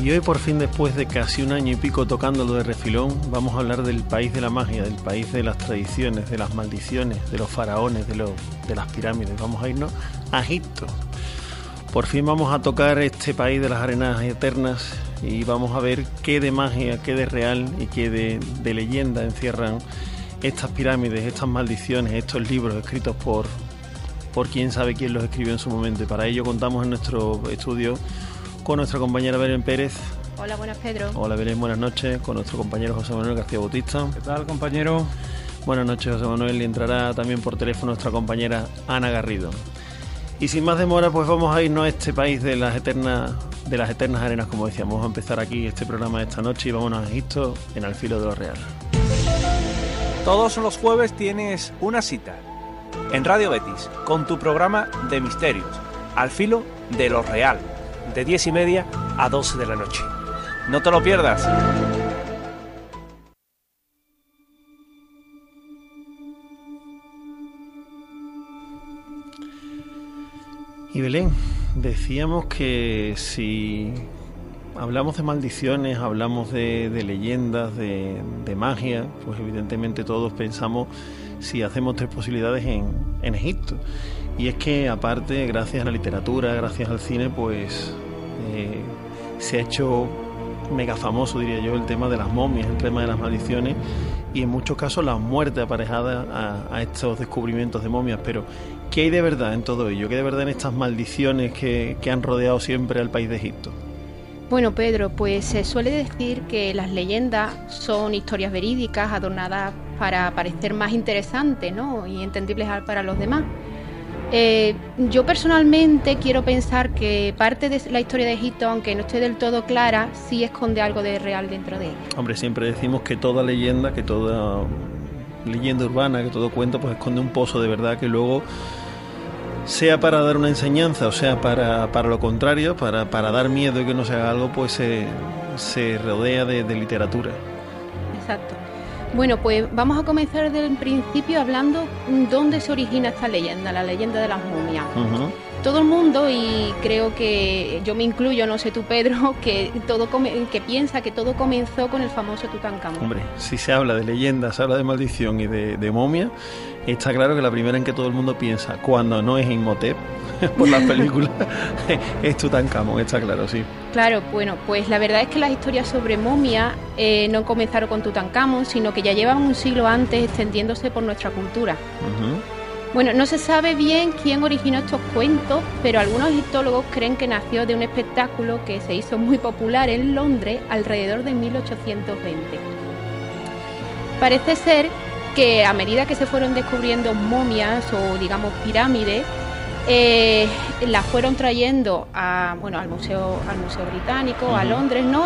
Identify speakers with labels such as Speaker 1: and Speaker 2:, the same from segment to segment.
Speaker 1: Y hoy por fin, después de casi un año y pico tocándolo de refilón, vamos a hablar del país de la magia, del país de las tradiciones, de las maldiciones, de los faraones, de las pirámides. Vamos a irnos a Egipto. Por fin vamos a tocar este país de las arenas eternas y vamos a ver qué de magia, qué de real y qué de leyenda encierran estas pirámides, estas maldiciones, estos libros escritos por quién sabe quién los escribió en su momento. Y para ello contamos en nuestro estudio con nuestra compañera Belén Pérez.
Speaker 2: Hola, buenas, Pedro.
Speaker 1: Hola, Belén, buenas noches. Con nuestro compañero José Manuel García Bautista.
Speaker 3: ¿Qué tal, compañero?
Speaker 1: Buenas noches, José Manuel. Y entrará también por teléfono nuestra compañera Ana Garrido. Y sin más demora, pues vamos a irnos a este país de las eternas arenas, como decíamos. Vamos a empezar aquí este programa de esta noche y vámonos a Egipto en Al Filo de lo Real.
Speaker 3: Todos los jueves tienes una cita en Radio Betis con tu programa de misterios, Al Filo de lo Real, de 10:30 a 12 de la noche. No te lo pierdas.
Speaker 1: Y Belén, decíamos que si hablamos de maldiciones, hablamos de leyendas, de magia, pues evidentemente todos pensamos si hacemos tres posibilidades en Egipto. Y es que aparte, gracias a la literatura, gracias al cine, pues se ha hecho mega famoso, diría yo, el tema de las momias, el tema de las maldiciones y en muchos casos la muerte aparejada a estos descubrimientos de momias. Pero ¿qué hay de verdad en todo ello? ¿Qué hay de verdad en estas maldiciones que han rodeado siempre al país de Egipto?
Speaker 2: Bueno, Pedro, pues se suele decir que las leyendas son historias verídicas adornadas para parecer más interesantes, ¿no?, y entendibles para los demás. Yo personalmente quiero pensar que parte de la historia de Egipto, aunque no esté del todo clara, sí esconde algo de real dentro de él.
Speaker 1: Hombre, siempre decimos que toda leyenda, que toda leyenda urbana, que todo cuento, pues esconde un pozo de verdad que luego, sea para dar una enseñanza o sea para lo contrario, para dar miedo y que no se haga algo, pues se rodea de literatura.
Speaker 2: Exacto. Bueno, pues vamos a comenzar desde el principio hablando dónde se origina esta leyenda, la leyenda de las momias. Uh-huh. Todo el mundo, y creo que yo me incluyo, no sé tú, Pedro, que piensa que todo comenzó con el famoso Tutankamón.
Speaker 1: Hombre, si se habla de leyendas, se habla de maldición y de momia, está claro que la primera en que todo el mundo piensa, cuando no es Imhotep, por las películas, es Tutankamón, está claro, sí.
Speaker 2: Claro, bueno, pues la verdad es que las historias sobre momias no comenzaron con Tutankamón, sino que ya llevan un siglo antes extendiéndose por nuestra cultura. Uh-huh. Bueno, no se sabe bien quién originó estos cuentos, pero algunos egiptólogos creen que nació de un espectáculo que se hizo muy popular en Londres alrededor de 1820. Parece ser que a medida que se fueron descubriendo momias o, digamos, pirámides, las fueron trayendo al Museo Británico, uh-huh, a Londres, ¿no?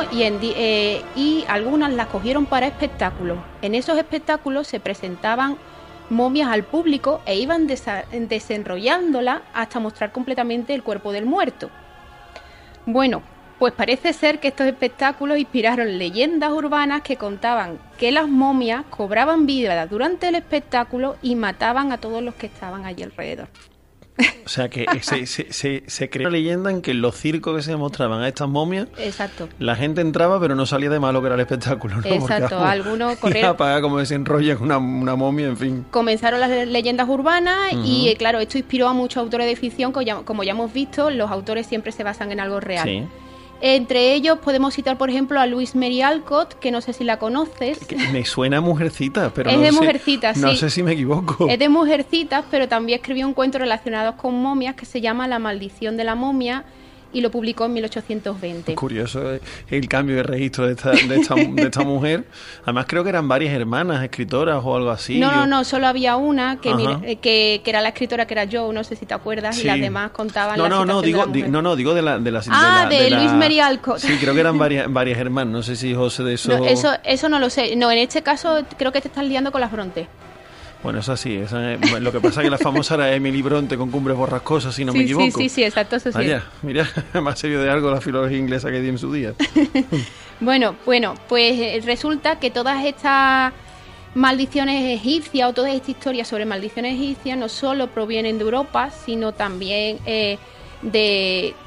Speaker 2: Y algunas las cogieron para espectáculos. En esos espectáculos se presentaban momias al público e iban desenrollándola hasta mostrar completamente el cuerpo del muerto. Bueno, pues parece ser que estos espectáculos inspiraron leyendas urbanas que contaban que las momias cobraban vida durante el espectáculo y mataban a todos los que estaban allí alrededor.
Speaker 1: O sea que se creó una leyenda en que en los circos que se mostraban a estas momias, exacto, la gente entraba pero no salía de malo que era el espectáculo, ¿no?
Speaker 2: Exacto, algunos
Speaker 1: corrieron para cómo desenrollan una momia, en fin.
Speaker 2: Comenzaron las leyendas urbanas, uh-huh, y claro, esto inspiró a muchos autores de ficción, como ya hemos visto, los autores siempre se basan en algo real. Sí. Entre ellos podemos citar, por ejemplo, a Louise Mary Alcott, que no sé si la conoces.
Speaker 1: Me suena a Mujercitas, pero
Speaker 2: es de Mujercitas, sí.
Speaker 1: No sé si me equivoco.
Speaker 2: Es de Mujercitas, pero también escribió un cuento relacionado con momias que se llama La maldición de la momia y lo publicó en 1820.
Speaker 1: Curioso el cambio de registro de esta mujer. Además creo que eran varias hermanas escritoras o algo así.
Speaker 2: No, solo había una que era la escritora, que era Joe, no sé si te acuerdas, sí, y las demás contaban
Speaker 1: digo de la
Speaker 2: Louise Mary Alcott.
Speaker 1: Sí, creo que eran varias hermanas, no sé si José de eso...
Speaker 2: No, eso no lo sé. No, en este caso creo que te estás liando con las Bronte.
Speaker 1: Bueno, es así. Lo que pasa es que la famosa era Emily Bronte con Cumbres Borrascosas, si no me equivoco.
Speaker 2: Sí, exacto, eso sí.
Speaker 1: Mira, más serio de algo la filología inglesa que di en su día.
Speaker 2: Bueno, pues resulta que todas estas maldiciones egipcias o todas estas historias sobre maldiciones egipcias no solo provienen de Europa, sino también de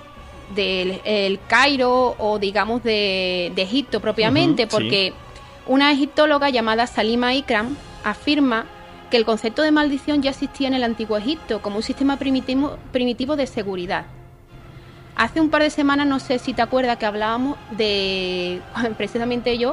Speaker 2: el Cairo o digamos de Egipto propiamente, porque una egiptóloga llamada Salima Ikram afirma que el concepto de maldición ya existía en el antiguo Egipto como un sistema primitivo de seguridad. Hace un par de semanas, no sé si te acuerdas, que hablábamos precisamente yo,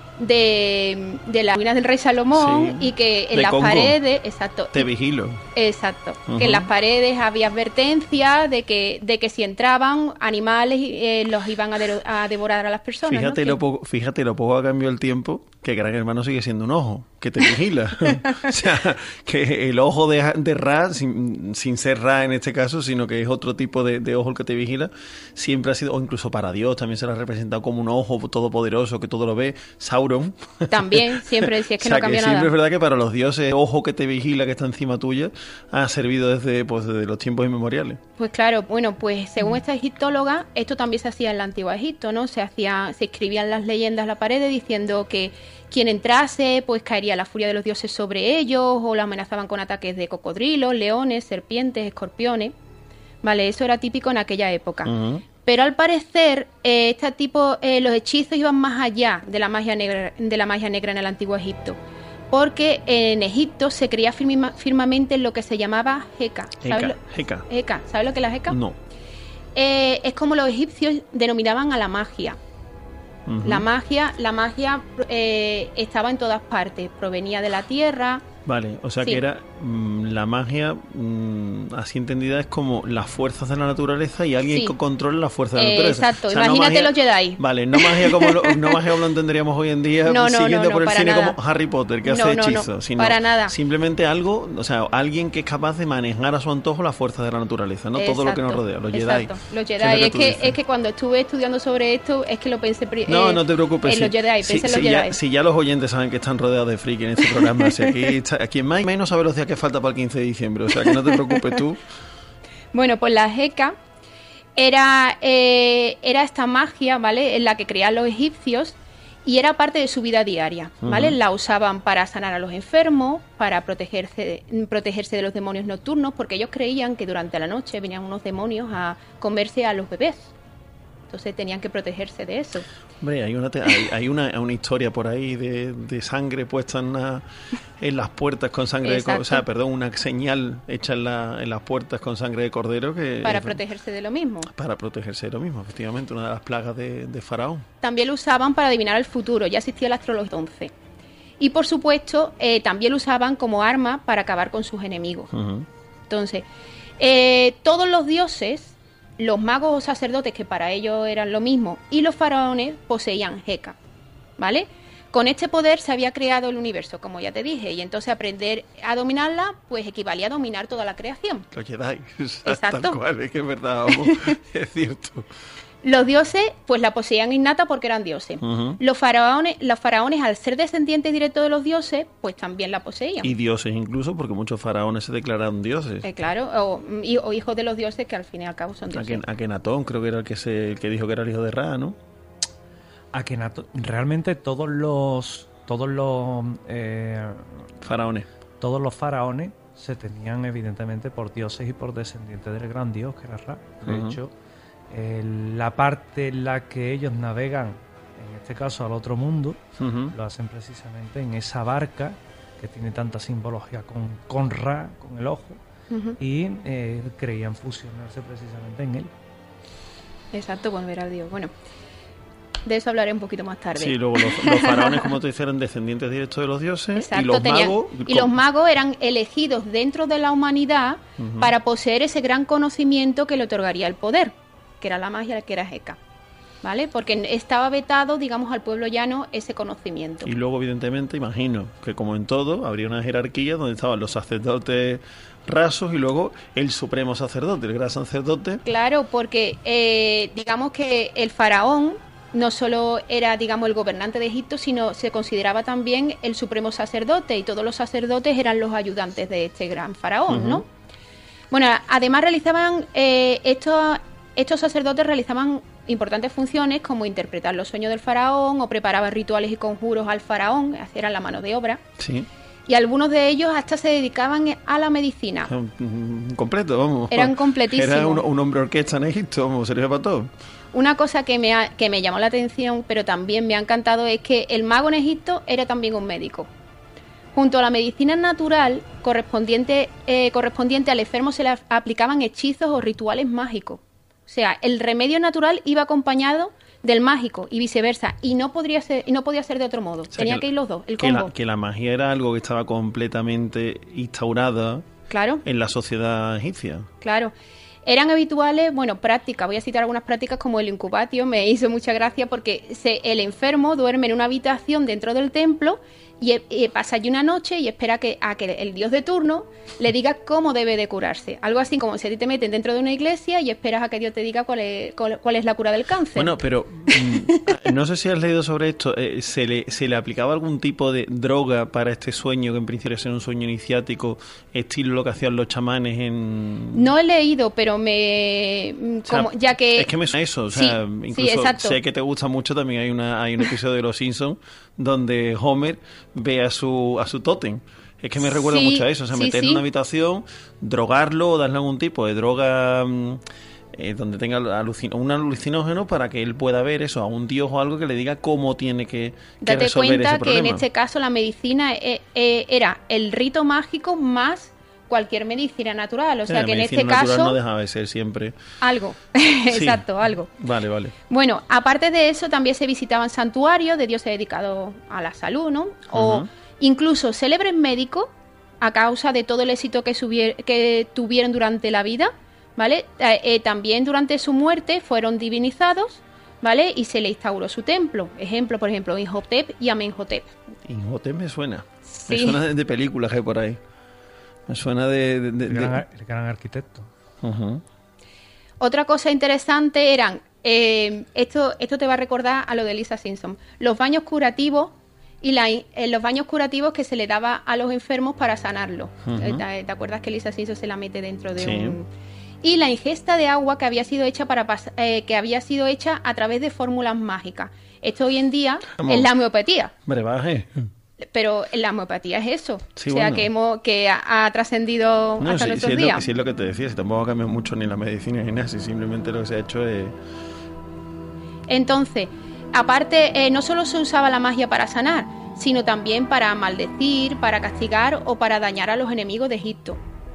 Speaker 2: de las ruinas del rey Salomón, y que en las paredes, exacto,
Speaker 1: te vigilo,
Speaker 2: exacto, que en las paredes había advertencias de que si entraban animales los iban a devorar a las personas.
Speaker 1: Fíjate,
Speaker 2: ¿no?
Speaker 1: Fíjate lo poco ha cambiado el tiempo, que Gran Hermano sigue siendo un ojo que te vigila. O sea, que el ojo de Ra, sin ser Ra en este caso, sino que es otro tipo de ojo el que te vigila, siempre ha sido, o incluso para Dios también se lo ha representado como un ojo todopoderoso que todo lo ve. Sauron
Speaker 2: también siempre decía que, o sea, no cambia
Speaker 1: que
Speaker 2: nada.
Speaker 1: Siempre es verdad que para los dioses, ojo que te vigila, que está encima tuya, ha servido desde los tiempos inmemoriales.
Speaker 2: Pues claro, bueno, pues según esta egiptóloga, esto también se hacía en el antiguo Egipto, ¿no? Se escribían las leyendas en la pared diciendo que quien entrase, pues caería la furia de los dioses sobre ellos, o la amenazaban con ataques de cocodrilos, leones, serpientes, escorpiones. Vale, eso era típico en aquella época. Pero al parecer, los hechizos iban más allá de la magia negra en el antiguo Egipto. Porque en Egipto se creía firmemente en lo que se llamaba Heka.
Speaker 1: Heka.
Speaker 2: ¿Sabes lo que es la Heka?
Speaker 1: No.
Speaker 2: Es como los egipcios denominaban a la magia. La magia estaba en todas partes, provenía de la tierra.
Speaker 1: Vale, o sea que era la magia, así entendida, es como las fuerzas de la naturaleza y alguien que controla las fuerzas de la naturaleza.
Speaker 2: Exacto,
Speaker 1: o sea,
Speaker 2: imagínate los Jedi.
Speaker 1: Vale, no magia como lo entenderíamos hoy en día, siguiendo por el cine
Speaker 2: nada.
Speaker 1: como Harry Potter, que hace hechizos, sino
Speaker 2: para nada.
Speaker 1: Simplemente algo, o sea, alguien que es capaz de manejar a su antojo las fuerzas de la naturaleza, no todo lo que nos rodea, los Jedi.
Speaker 2: Los Jedi, es que cuando estuve estudiando sobre esto, es que lo pensé
Speaker 1: no te preocupes.
Speaker 2: En los Jedi, pensé en los Jedi.
Speaker 1: Si ya los oyentes saben que están rodeados de friki en este programa, o sea, aquí más y menos sabe los días que falta para el 15 de diciembre, o sea que no te preocupes tú.
Speaker 2: Bueno, pues la Heka era esta magia, ¿vale?, en la que creían los egipcios y era parte de su vida diaria, ¿vale? La usaban para sanar a los enfermos, para protegerse de los demonios nocturnos, porque ellos creían que durante la noche venían unos demonios a comerse a los bebés. Entonces tenían que protegerse de eso.
Speaker 1: Hombre, hay una historia por ahí de sangre puesta en las puertas con sangre una señal hecha en las puertas con sangre de cordero
Speaker 2: para protegerse de lo mismo.
Speaker 1: Para protegerse de lo mismo, efectivamente, una de las plagas de Faraón.
Speaker 2: También lo usaban para adivinar el futuro, ya existía la astrología entonces. Y por supuesto, también lo usaban como arma para acabar con sus enemigos. Entonces, todos los dioses, los magos o sacerdotes, que para ellos eran lo mismo, y los faraones poseían Heka, ¿vale? Con este poder se había creado el universo, como ya te dije, y entonces aprender a dominarla, pues equivalía a dominar toda la creación.
Speaker 1: Los Jedi,
Speaker 2: exacto.
Speaker 1: Tal cual, es que es verdad, vamos, es cierto.
Speaker 2: Los dioses, pues la poseían innata porque eran dioses. Los faraones, al ser descendientes directos de los dioses, pues también la poseían.
Speaker 1: Y dioses incluso, porque muchos faraones se declararon dioses.
Speaker 2: Claro, o hijos de los dioses, que al fin y al cabo son dioses.
Speaker 1: Akenatón creo que era el que dijo que era el hijo de Ra, ¿no?
Speaker 3: Akenatón, realmente todos los
Speaker 1: faraones.
Speaker 3: Todos los faraones se tenían evidentemente por dioses y por descendientes del gran dios, que era Ra. De hecho, la parte en la que ellos navegan, en este caso al otro mundo, lo hacen precisamente en esa barca que tiene tanta simbología con Ra, con el ojo, y creían fusionarse precisamente en él.
Speaker 2: Exacto, volver al dios. Bueno, de eso hablaré un poquito más tarde.
Speaker 1: Sí, luego los faraones, como te decía, eran descendientes directos de los dioses.
Speaker 2: Exacto,
Speaker 1: y
Speaker 2: los magos eran elegidos dentro de la humanidad para poseer ese gran conocimiento que le otorgaría el poder, que era la magia, que era Heka, ¿vale? Porque estaba vetado, digamos, al pueblo llano ese conocimiento.
Speaker 1: Y luego, evidentemente, imagino que como en todo, habría una jerarquía donde estaban los sacerdotes rasos y luego el supremo sacerdote, el gran sacerdote.
Speaker 2: Claro, porque digamos que el faraón no solo era, digamos, el gobernante de Egipto, sino se consideraba también el supremo sacerdote, y todos los sacerdotes eran los ayudantes de este gran faraón, ¿no? Bueno, además realizaban estos sacerdotes realizaban importantes funciones como interpretar los sueños del faraón o preparaban rituales y conjuros al faraón, eran la mano de obra.
Speaker 1: Sí.
Speaker 2: y algunos de ellos hasta se dedicaban a la medicina.
Speaker 1: Completo, vamos.
Speaker 2: Eran completísimos.
Speaker 1: Era un hombre orquesta en Egipto, vamos, servía para todo.
Speaker 2: Una cosa que me llamó la atención, pero también me ha encantado, es que el mago en Egipto era también un médico. Junto a la medicina natural correspondiente al enfermo se le aplicaban hechizos o rituales mágicos. O sea, el remedio natural iba acompañado del mágico y viceversa, y no podía ser de otro modo. O sea, tenía que ir los dos, el combo.
Speaker 1: Que la magia era algo que estaba completamente instaurada,
Speaker 2: claro,
Speaker 1: en la sociedad egipcia.
Speaker 2: Claro. Eran habituales, prácticas. Voy a citar algunas prácticas como el incubatio. Me hizo mucha gracia porque el enfermo duerme en una habitación dentro del templo y pasa allí una noche y espera a que el dios de turno le diga cómo debe de curarse. Algo así como si a ti te meten dentro de una iglesia y esperas a que Dios te diga cuál es la cura del cáncer.
Speaker 1: Bueno, pero no sé si has leído sobre esto. ¿Se le aplicaba algún tipo de droga para este sueño, que en principio era un sueño iniciático, estilo lo que hacían los chamanes en...?
Speaker 2: No he leído, pero ya que...
Speaker 1: Es que me suena eso, o sea,
Speaker 2: sí,
Speaker 1: incluso
Speaker 2: sí,
Speaker 1: sé que te gusta mucho, también hay un episodio de Los Simpsons donde Homer ve a su tótem. Es que me recuerda mucho a eso, o sea, meterlo en una habitación, drogarlo o darle algún tipo de droga donde tenga un alucinógeno para que él pueda ver eso, a un dios o algo que le diga cómo tiene que resolver ese problema.
Speaker 2: Date cuenta que en este caso la medicina era el rito mágico más cualquier medicina natural, o sea que en este caso
Speaker 1: no dejaba de ser siempre
Speaker 2: algo. Exacto, algo.
Speaker 1: Vale.
Speaker 2: Bueno, aparte de eso también se visitaban santuarios de dioses dedicados a la salud, ¿no? O incluso célebres médicos, a causa de todo el éxito que tuvieron durante la vida, ¿vale? También durante su muerte fueron divinizados, ¿vale? Y se le instauró su templo. Por ejemplo, Imhotep y Amenhotep.
Speaker 1: Imhotep me suena.
Speaker 2: Sí.
Speaker 1: Me suena de películas que hay por ahí. Me suena el
Speaker 4: gran arquitecto.
Speaker 2: Otra cosa interesante eran, esto te va a recordar a lo de Lisa Simpson, los baños curativos y los baños curativos que se le daba a los enfermos para sanarlos. ¿Te acuerdas que Lisa Simpson se la mete dentro de un...? Y la ingesta de agua que había sido hecha a través de fórmulas mágicas. Esto hoy en día es la homeopatía.
Speaker 1: Brebaje.
Speaker 2: Pero la homeopatía es eso.
Speaker 1: Sí,
Speaker 2: o sea, que ha trascendido hasta nuestros días.
Speaker 1: Sí, es lo que te decía. Si tampoco ha cambiado mucho ni la medicina ni nada. Si simplemente lo que se ha hecho es...
Speaker 2: Entonces, aparte, no solo se usaba la magia para sanar, sino también para maldecir, para castigar o para dañar a los enemigos de Egipto.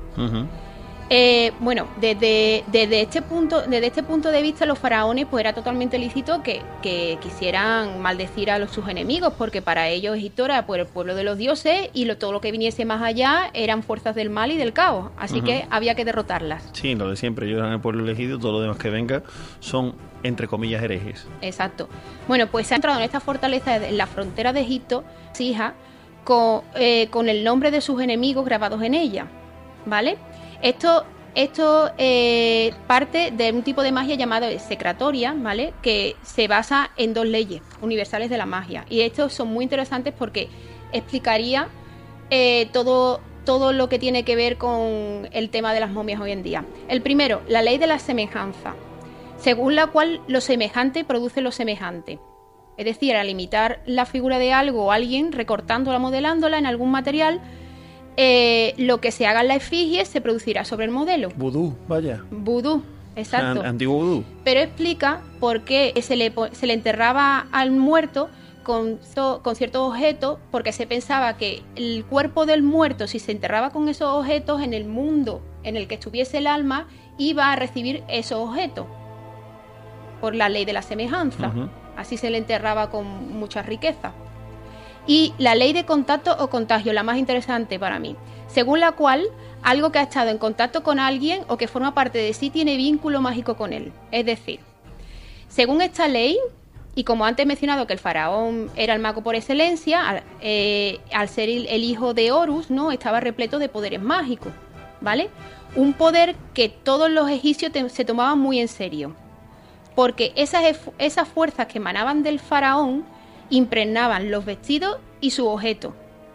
Speaker 2: Desde este punto de vista, los faraones pues era totalmente lícito que quisieran maldecir a sus enemigos, porque para ellos Egipto era pues el pueblo de los dioses y todo lo que viniese más allá eran fuerzas del mal y del caos, así que había que derrotarlas.
Speaker 1: Sí, lo de siempre, ellos eran el pueblo elegido, todo lo demás que venga son, entre comillas, herejes.
Speaker 2: Exacto. Bueno, pues se ha entrado en esta fortaleza en la frontera de Egipto, Sija, con el nombre de sus enemigos grabados en ella, ¿vale? Esto parte de un tipo de magia llamado secretoria, ¿vale? Que se basa en 2 leyes universales de la magia. Y estos son muy interesantes porque explicaría todo lo que tiene que ver con el tema de las momias hoy en día. El primero, la ley de la semejanza, según la cual lo semejante produce lo semejante. Es decir, al imitar la figura de algo o alguien, recortándola, modelándola en algún material, lo que se haga en la efigie se producirá sobre el modelo.
Speaker 1: Vudú, vaya.
Speaker 2: Vudú, exacto.
Speaker 1: Antiguo vudú.
Speaker 2: Pero explica por qué se le enterraba al muerto con ciertos objetos, porque se pensaba que el cuerpo del muerto, si se enterraba con esos objetos, en el mundo en el que estuviese el alma, iba a recibir esos objetos, por la ley de la semejanza. Así se le enterraba con mucha riqueza. Y la ley de contacto o contagio, la más interesante para mí, según la cual algo que ha estado en contacto con alguien o que forma parte de sí tiene vínculo mágico con él. Es decir, según esta ley, y como antes he mencionado que el faraón era el mago por excelencia, al ser el hijo de Horus, ¿no? Estaba repleto de poderes mágicos, ¿vale? Un poder que todos los egipcios se tomaban muy en serio, porque esas fuerzas que emanaban del faraón impregnaban los vestidos y su objeto.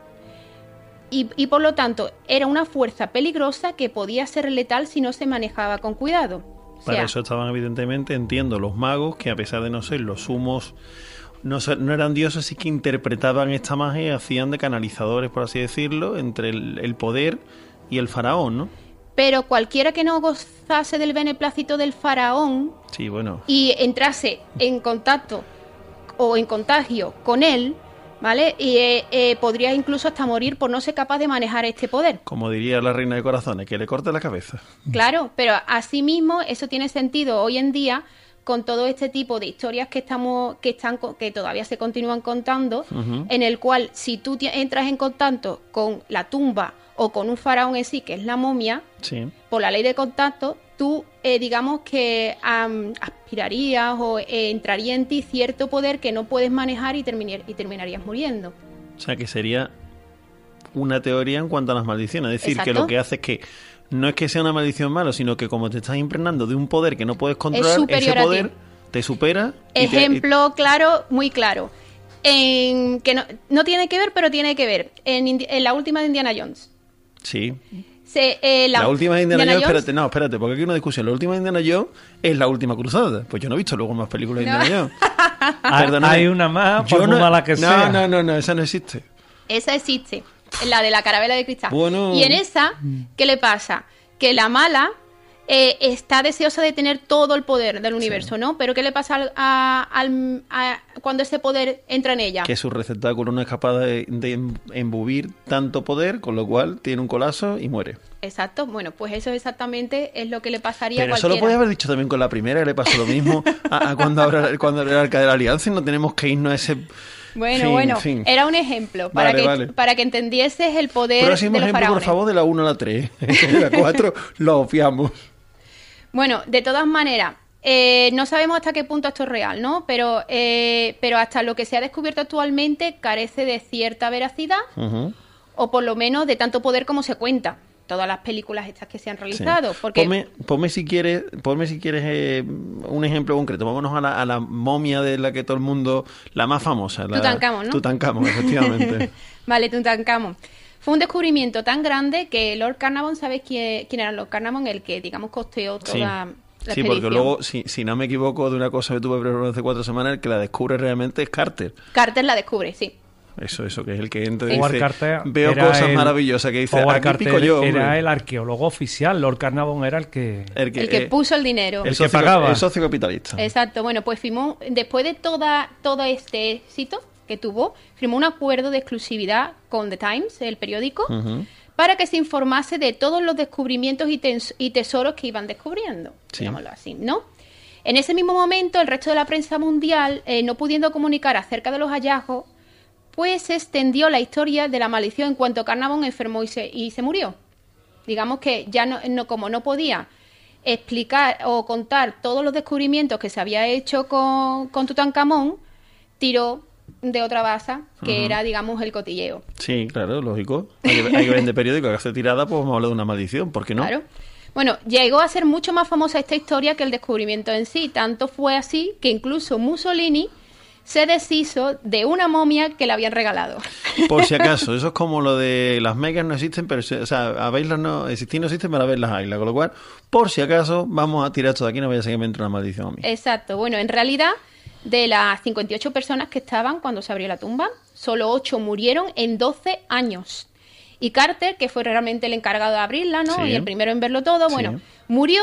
Speaker 2: Y por lo tanto era una fuerza peligrosa que podía ser letal si no se manejaba con cuidado.
Speaker 1: Para eso estaban, evidentemente, entiendo, los magos, que a pesar de no ser los sumos no eran dioses, sí que interpretaban esta magia y hacían de canalizadores, por así decirlo, entre el poder y el faraón, ¿no?
Speaker 2: Pero cualquiera que no gozase del beneplácito del faraón
Speaker 1: Sí, bueno.
Speaker 2: y entrase en contacto o en contagio con él, ¿vale? Y podría incluso hasta morir por no ser capaz de manejar este poder.
Speaker 1: Como diría la reina de corazones, que le corte la cabeza.
Speaker 2: Claro, pero asimismo eso tiene sentido hoy en día con todo este tipo de historias que todavía se continúan contando, en el cual si tú entras en contacto con la tumba o con un faraón en sí, que es la momia,
Speaker 1: Sí.
Speaker 2: por la ley de contacto, tú digamos que aspirarías o entraría en ti cierto poder que no puedes manejar y terminarías muriendo.
Speaker 1: O sea, que sería una teoría en cuanto a las maldiciones. Es decir,
Speaker 2: Exacto.
Speaker 1: que lo que hace es que no es que sea una maldición mala, sino que como te estás impregnando de un poder que no puedes controlar,
Speaker 2: superior
Speaker 1: ese
Speaker 2: a ti.
Speaker 1: poder te supera.
Speaker 2: Ejemplo claro, muy claro. Que no tiene que ver, pero tiene que ver. En la última de Indiana Jones.
Speaker 1: Sí.
Speaker 2: La
Speaker 1: última de Indiana Jones, espérate, porque aquí hay una discusión. La última de Indiana Jones es la última cruzada. Pues yo no he visto luego más películas de Indiana Jones. Perdóname.
Speaker 4: Hay una más, por muy mala que sea.
Speaker 1: No, esa no existe.
Speaker 2: Esa existe, la de la carabela de cristal.
Speaker 1: Bueno.
Speaker 2: Y en esa, ¿qué le pasa? Que la mala está deseosa de tener todo el poder del universo, ¿no? Pero ¿qué le pasa cuando ese poder entra en ella?
Speaker 1: Que su receptáculo no es capaz de embubir tanto poder, con lo cual tiene un colapso y muere.
Speaker 2: Exacto, bueno, pues eso exactamente es lo que le pasaría
Speaker 1: Pero
Speaker 2: a
Speaker 1: eso lo
Speaker 2: cualquiera.
Speaker 1: podía haber dicho también con la primera, que le pasó lo mismo a cuando abre el Arca de la Alianza y no tenemos que irnos a ese...
Speaker 2: Bueno,
Speaker 1: fin.
Speaker 2: era un ejemplo para que entendieses el poder
Speaker 1: Próximo
Speaker 2: de los
Speaker 1: ejemplo,
Speaker 2: faraones.
Speaker 1: por favor, de la 1 a la 3. La 4 lo obviamos.
Speaker 2: Bueno, de todas maneras, no sabemos hasta qué punto esto es real, ¿no? Pero hasta lo que se ha descubierto actualmente carece de cierta veracidad, o por lo menos de tanto poder como se cuenta. Todas las películas estas que se han realizado.
Speaker 1: Sí.
Speaker 2: Porque...
Speaker 1: Ponme si quieres un ejemplo concreto. Vámonos a la momia de la que todo el mundo... La más famosa.
Speaker 2: Tutankamón, ¿no?
Speaker 1: Tutankamón, efectivamente.
Speaker 2: Vale, Tutankamón. Fue un descubrimiento tan grande que Lord Carnarvon, ¿sabes quién era Lord Carnarvon? El que, digamos, costeó toda la expedición.
Speaker 1: Porque luego, si no me equivoco, de una cosa que tuve preparado hace 4 semanas, el que la descubre realmente es Carter.
Speaker 2: Carter la descubre, sí.
Speaker 1: Eso, que es el que entra y
Speaker 4: Howard
Speaker 1: dice,
Speaker 4: Carter
Speaker 1: veo cosas maravillosas, que dice,
Speaker 4: Howard
Speaker 1: aquí
Speaker 4: Carter
Speaker 1: pico yo, hombre.
Speaker 4: era el arqueólogo oficial, Lord Carnarvon era el que
Speaker 2: puso el dinero.
Speaker 1: El
Speaker 4: que pagaba.
Speaker 1: El socio capitalista.
Speaker 2: Exacto, bueno, pues firmó, después de todo este éxito que tuvo, firmó un acuerdo de exclusividad con The Times, el periódico, para que se informase de todos los descubrimientos y tesoros que iban descubriendo, digámoslo así, ¿no? En ese mismo momento, el resto de la prensa mundial, no pudiendo comunicar acerca de los hallazgos, pues se extendió la historia de la maldición en cuanto Carnarvon enfermó y se murió. Digamos que ya como no podía explicar o contar todos los descubrimientos que se había hecho con Tutankamón, tiró de otra baza que era, digamos, el cotilleo.
Speaker 1: Sí, claro, lógico. Hay que vender periódico, que hace tirada, pues vamos a hablar de una maldición, ¿por qué no?
Speaker 2: Claro. Bueno, llegó a ser mucho más famosa esta historia que el descubrimiento en sí. Tanto fue así que incluso Mussolini se deshizo de una momia que le habían regalado.
Speaker 1: Por si acaso, eso es como lo de las megas no existen, pero a verlas no existen, pero a verlas hay. Con lo cual, por si acaso, vamos a tirar esto de aquí, no vaya a ser que me entre una maldición a mí.
Speaker 2: Exacto. Bueno, en realidad, de las 58 personas que estaban cuando se abrió la tumba, solo 8 murieron en 12 años. Y Carter, que fue realmente el encargado de abrirla, ¿no?
Speaker 1: Sí.
Speaker 2: Y el primero en verlo todo, bueno, murió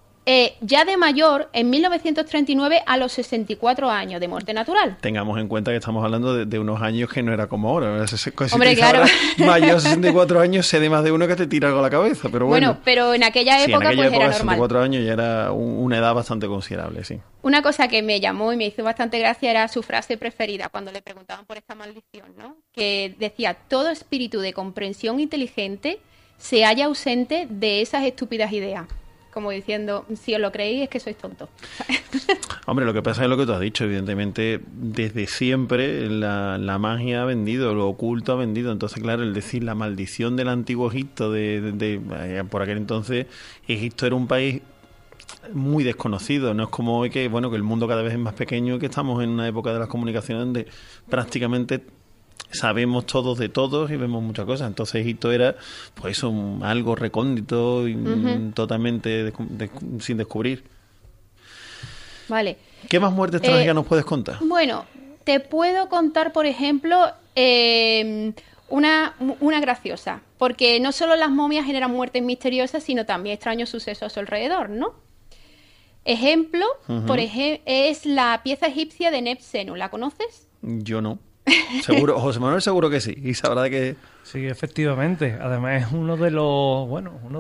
Speaker 2: ya de mayor en 1939 a los 64 años de muerte natural.
Speaker 1: Tengamos en cuenta que estamos hablando de unos años que no era como ahora.
Speaker 2: Hombre, claro.
Speaker 1: Mayor de 64 años, sé de más de uno que te tira algo a la cabeza, pero bueno.
Speaker 2: Bueno, pero en aquella época,
Speaker 1: en aquella
Speaker 2: pues
Speaker 1: época,
Speaker 2: era normal.
Speaker 1: 64 años ya era una edad bastante considerable, sí.
Speaker 2: Una cosa que me llamó y me hizo bastante gracia era su frase preferida cuando le preguntaban por esta maldición, ¿no? Que decía, todo espíritu de comprensión inteligente se halla ausente de esas estúpidas ideas. Como diciendo, si os lo creéis es que sois tontos.
Speaker 1: Hombre, lo que pasa es lo que tú has dicho, evidentemente, desde siempre la magia ha vendido, lo oculto ha vendido. Entonces, claro, el decir la maldición del antiguo Egipto, por aquel entonces, Egipto era un país muy desconocido. No es como hoy que el mundo cada vez es más pequeño y que estamos en una época de las comunicaciones donde prácticamente sabemos todos de todos y vemos muchas cosas. Entonces Egipto era pues algo recóndito y totalmente sin descubrir.
Speaker 2: Vale.
Speaker 1: ¿Qué más muertes trágicas nos puedes contar?
Speaker 2: Bueno, te puedo contar, por ejemplo, una graciosa, porque no solo las momias generan muertes misteriosas, sino también extraños sucesos a su alrededor, ¿no? Ejemplo, es la pieza egipcia de Nebsenu. ¿La conoces?
Speaker 1: Yo no. Seguro, José Manuel seguro que sí, y sabrá de que...
Speaker 4: Sí, efectivamente. Además es uno de los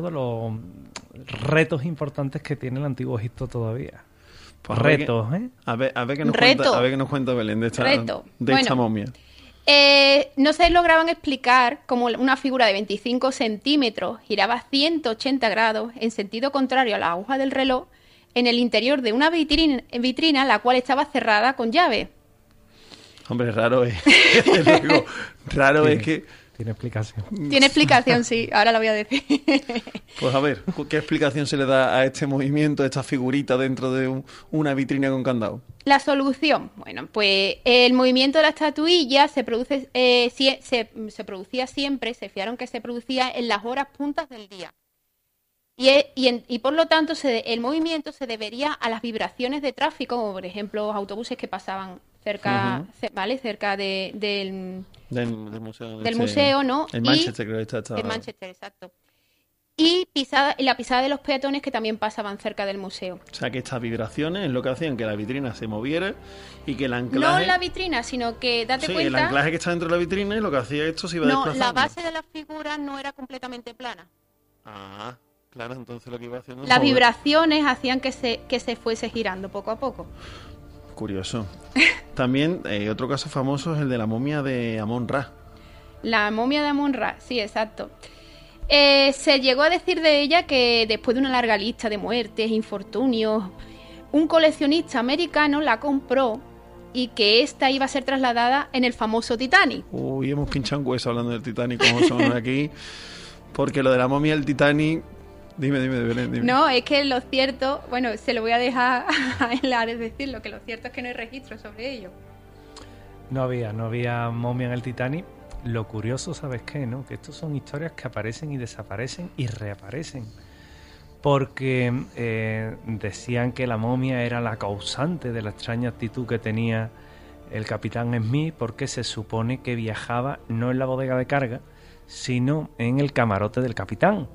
Speaker 4: retos importantes que tiene el Antiguo Egipto todavía.
Speaker 1: Pues
Speaker 4: retos,
Speaker 1: A ver qué nos cuenta Belén de esta momia.
Speaker 2: No se lograban explicar cómo una figura de 25 centímetros giraba 180 grados en sentido contrario a la aguja del reloj en el interior de una vitrina la cual estaba cerrada con llave.
Speaker 1: Hombre, raro es. Que...
Speaker 4: Tiene explicación.
Speaker 2: Tiene explicación, sí. Ahora la voy a decir.
Speaker 1: Pues a ver, ¿qué explicación se le da a este movimiento, a esta figurita dentro de una vitrina con candado?
Speaker 2: La solución. Bueno, pues el movimiento de la estatuilla se producía siempre, se fiaron que se producía en las horas puntas del día. Y por lo tanto el movimiento se debería a las vibraciones de tráfico, como por ejemplo los autobuses que pasaban cerca, cerca del museo, ¿no?
Speaker 1: En Manchester, creo que está.
Speaker 2: En Manchester, exacto. Y la pisada de los peatones que también pasaban cerca del museo.
Speaker 1: O sea, que estas vibraciones es lo que hacían que la vitrina se moviera y que el anclaje...
Speaker 2: No la vitrina, sino que cuenta...
Speaker 1: Sí, el anclaje que está dentro de la vitrina y lo que hacía esto se iba desplazando.
Speaker 2: No, la base de la figura no era completamente plana.
Speaker 1: Ah, claro, entonces lo que iba haciendo...
Speaker 2: Las vibraciones hacían que se fuese girando poco a poco.
Speaker 1: Curioso. También otro caso famoso es el de la momia de Amon-Ra.
Speaker 2: La momia de Amon-Ra, sí, exacto. Se llegó a decir de ella que después de una larga lista de muertes, infortunios, un coleccionista americano la compró y que esta iba a ser trasladada en el famoso Titanic.
Speaker 1: Uy, hemos pinchado un hueso hablando del Titanic, como somos aquí, porque lo de la momia del Titanic... Dime, Belén, dime.
Speaker 2: No, es que lo cierto, bueno, se lo voy a dejar a él decirlo, que lo cierto es que no hay registro sobre ello.
Speaker 4: No había momia en el Titanic. Lo curioso, ¿sabes qué? ¿No? Que estos son historias que aparecen y desaparecen y reaparecen. Porque decían que la momia era la causante de la extraña actitud que tenía el capitán Smith, porque se supone que viajaba no en la bodega de carga, sino en el camarote del capitán.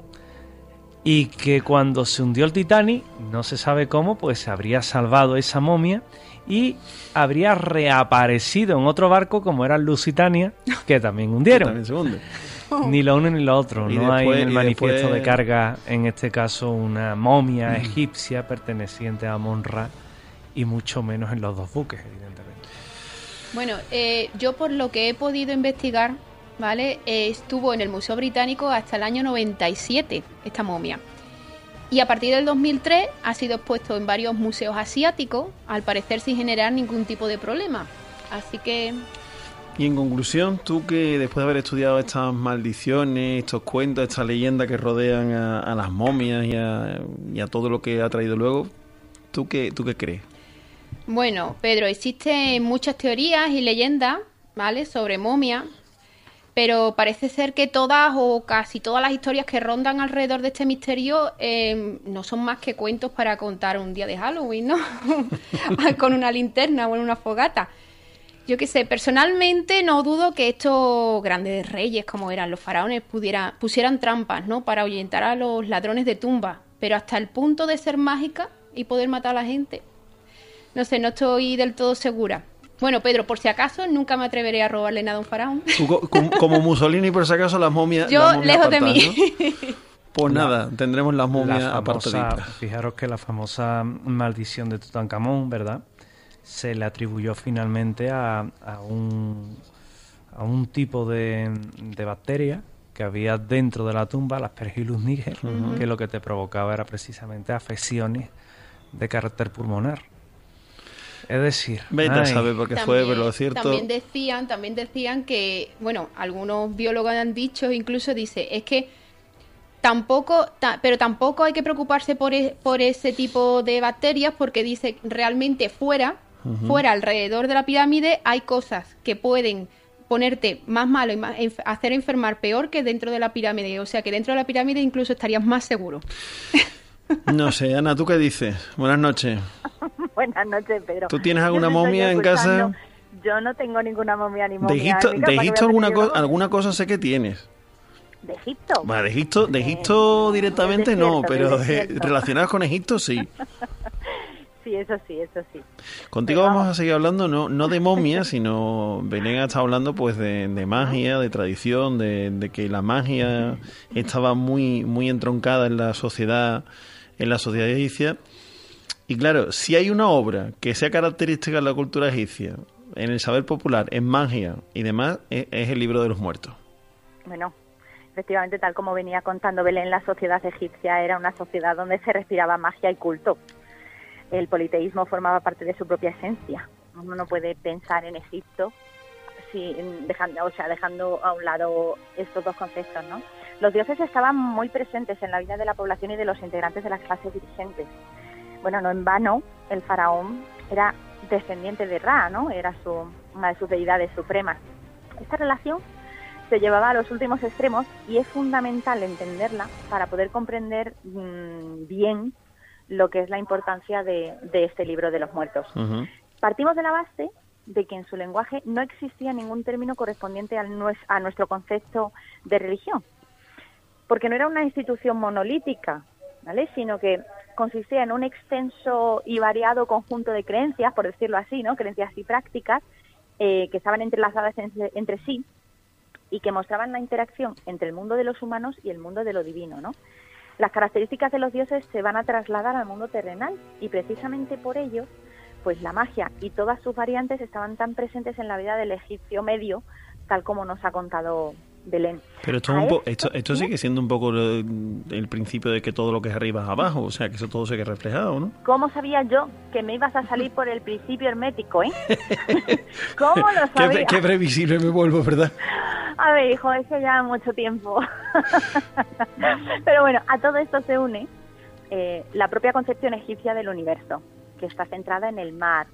Speaker 4: Y que cuando se hundió el Titanic, no se sabe cómo, pues se habría salvado esa momia y habría reaparecido en otro barco como era el Lusitania, que también hundieron.
Speaker 1: También se hunde.
Speaker 4: Ni lo uno ni lo otro. No hay en el manifiesto de carga, en este caso, una momia egipcia perteneciente a Amon-Ra, y mucho menos en los dos buques, evidentemente.
Speaker 2: Bueno, yo por lo que he podido investigar, ¿vale? Estuvo en el Museo Británico hasta el año 97 esta momia. Y a partir del 2003 ha sido expuesto en varios museos asiáticos, al parecer sin generar ningún tipo de problema. Así que...
Speaker 1: Y en conclusión, tú que después de haber estudiado estas maldiciones, estos cuentos, estas leyendas que rodean a las momias y a todo lo que ha traído luego, ¿tú qué crees?
Speaker 2: Bueno, Pedro, existen muchas teorías y leyendas, ¿vale?, sobre momias. Pero parece ser que todas o casi todas las historias que rondan alrededor de este misterio no son más que cuentos para contar un día de Halloween, ¿no? Con una linterna o en una fogata. Yo qué sé, personalmente no dudo que estos grandes reyes, como eran los faraones, pusieran trampas, ¿no?, para ahuyentar a los ladrones de tumba. Pero hasta el punto de ser mágica y poder matar a la gente, no sé, no estoy del todo segura. Bueno, Pedro, por si acaso, nunca me atreveré a robarle nada a un faraón.
Speaker 1: Tú, como Mussolini, por si acaso, las momias...
Speaker 2: Yo,
Speaker 1: las momias
Speaker 2: lejos de mí.
Speaker 1: ¿No? Pues nada, tendremos las momias apartaditas.
Speaker 4: Fijaros que la famosa maldición de Tutankamón, ¿verdad?, se le atribuyó finalmente a un tipo de bacteria que había dentro de la tumba, la Aspergillus niger, que lo que te provocaba era precisamente afecciones de carácter pulmonar. Es decir...
Speaker 1: Vete a saber por qué fue, pero lo cierto...
Speaker 2: También decían que, bueno, algunos biólogos han dicho, incluso es que tampoco hay que preocuparse por ese tipo de bacterias, porque dice realmente fuera, alrededor de la pirámide, hay cosas que pueden ponerte más malo y hacer enfermar peor que dentro de la pirámide. O sea que dentro de la pirámide incluso estarías más seguro.
Speaker 1: No sé, Ana, ¿tú qué dices? Buenas noches.
Speaker 5: Buenas noches, Pedro.
Speaker 1: ¿Tú tienes alguna momia en casa?
Speaker 5: Yo no tengo ninguna momia ni momia.
Speaker 1: De Egipto alguna cosa sé que tienes.
Speaker 5: ¿De Egipto?
Speaker 1: Bueno, de Egipto directamente no, pero relacionadas con Egipto sí.
Speaker 5: Sí, eso sí.
Speaker 1: Contigo vamos a seguir hablando no de momias, sino Belén ha estado hablando pues de magia, de tradición, de que la magia estaba muy muy entroncada en la sociedad egipcia. Y claro, si hay una obra que sea característica de la cultura egipcia, en el saber popular, en magia y demás, es el Libro de los Muertos.
Speaker 5: Bueno, efectivamente, tal como venía contando Belén, la sociedad egipcia era una sociedad donde se respiraba magia y culto. El politeísmo formaba parte de su propia esencia. Uno no puede pensar en Egipto dejando a un lado estos dos conceptos, ¿no? Los dioses estaban muy presentes en la vida de la población y de los integrantes de las clases dirigentes. Bueno, no en vano, el faraón era descendiente de Ra, ¿no? Era una de sus deidades supremas. Esta relación se llevaba a los últimos extremos y es fundamental entenderla para poder comprender bien lo que es la importancia de este Libro de los Muertos. Uh-huh. Partimos de la base de que en su lenguaje no existía ningún término correspondiente a nuestro concepto de religión, porque no era una institución monolítica, ¿vale? Sino que consistía en un extenso y variado conjunto de creencias, por decirlo así, ¿no? Creencias y prácticas que estaban entrelazadas entre sí y que mostraban la interacción entre el mundo de los humanos y el mundo de lo divino, ¿no? Las características de los dioses se van a trasladar al mundo terrenal y precisamente por ello, pues la magia y todas sus variantes estaban tan presentes en la vida del egipcio medio, tal como nos ha contado Belén.
Speaker 1: Pero esto sigue siendo un poco el principio de que todo lo que es arriba es abajo, o sea, que eso todo se queda reflejado, ¿no?
Speaker 5: ¿Cómo sabía yo que me ibas a salir por el principio hermético, ¿Cómo lo sabía?
Speaker 1: Qué previsible me vuelvo, ¿verdad?
Speaker 5: A ver, hijo, es que ya mucho tiempo. Pero bueno, a todo esto se une la propia concepción egipcia del universo, que está centrada en el mar.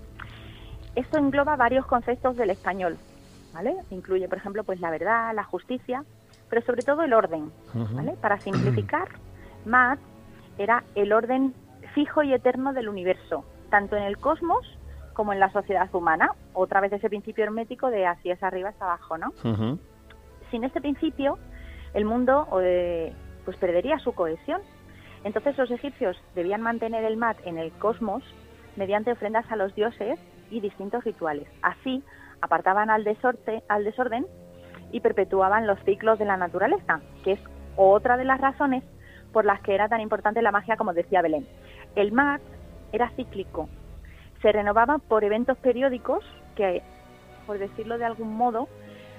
Speaker 5: Esto engloba varios conceptos del español, ¿vale? Incluye, por ejemplo, pues la verdad, la justicia, pero sobre todo el orden, ¿vale? Para simplificar, Maat era el orden fijo y eterno del universo, tanto en el cosmos como en la sociedad humana. Otra vez ese principio hermético de así es arriba, es abajo, ¿no? Uh-huh. Sin este principio, el mundo pues perdería su cohesión. Entonces los egipcios debían mantener el Maat en el cosmos mediante ofrendas a los dioses y distintos rituales. Así apartaban al desorden y perpetuaban los ciclos de la naturaleza, que es otra de las razones por las que era tan importante la magia, como decía Belén. El Maat era cíclico, se renovaba por eventos periódicos que, por decirlo de algún modo,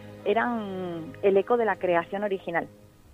Speaker 5: eran el eco de la creación original.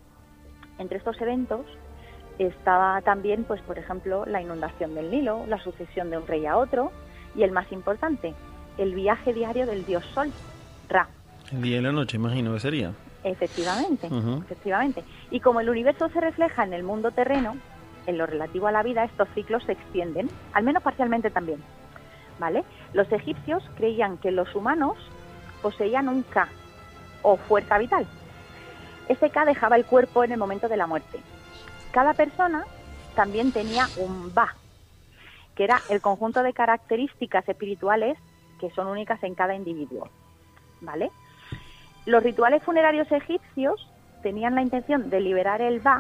Speaker 5: Entre estos eventos estaba también, pues por ejemplo, la inundación del Nilo, la sucesión de un rey a otro y el más importante, el viaje diario del dios Sol, Ra.
Speaker 1: El día y la noche, imagino que sería.
Speaker 5: Efectivamente, efectivamente. Y como el universo se refleja en el mundo terreno, en lo relativo a la vida, estos ciclos se extienden, al menos parcialmente también, ¿vale? Los egipcios creían que los humanos poseían un Ka, o fuerza vital. Este Ka dejaba el cuerpo en el momento de la muerte. Cada persona también tenía un Ba, que era el conjunto de características espirituales que son únicas en cada individuo, ¿vale? Los rituales funerarios egipcios tenían la intención de liberar el Ba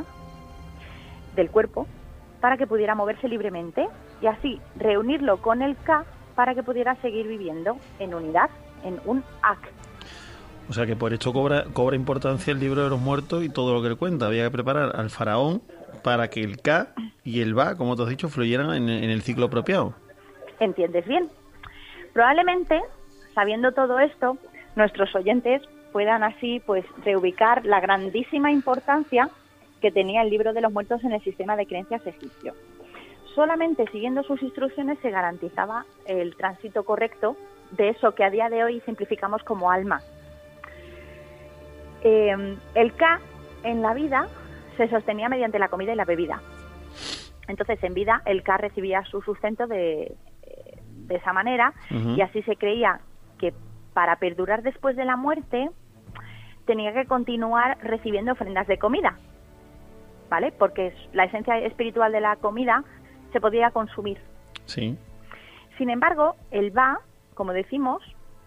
Speaker 5: del cuerpo para que pudiera moverse libremente y así reunirlo con el Ka para que pudiera seguir viviendo en unidad, en un Ak.
Speaker 1: O sea que por esto cobra importancia el Libro de los Muertos y todo lo que él cuenta. Había que preparar al faraón para que el Ka y el Ba, como te has dicho, fluyeran en el ciclo apropiado.
Speaker 5: ¿Entiendes bien? Probablemente, sabiendo todo esto, nuestros oyentes puedan así pues reubicar la grandísima importancia que tenía el Libro de los Muertos en el sistema de creencias egipcio. Solamente siguiendo sus instrucciones se garantizaba el tránsito correcto de eso que a día de hoy simplificamos como alma. El Ka en la vida se sostenía mediante la comida y la bebida. Entonces, en vida, el Ka recibía su sustento de esa manera, y así se creía que para perdurar después de la muerte tenía que continuar recibiendo ofrendas de comida, ¿vale? Porque la esencia espiritual de la comida se podía consumir.
Speaker 1: Sí.
Speaker 5: Sin embargo, el Ba, como decimos,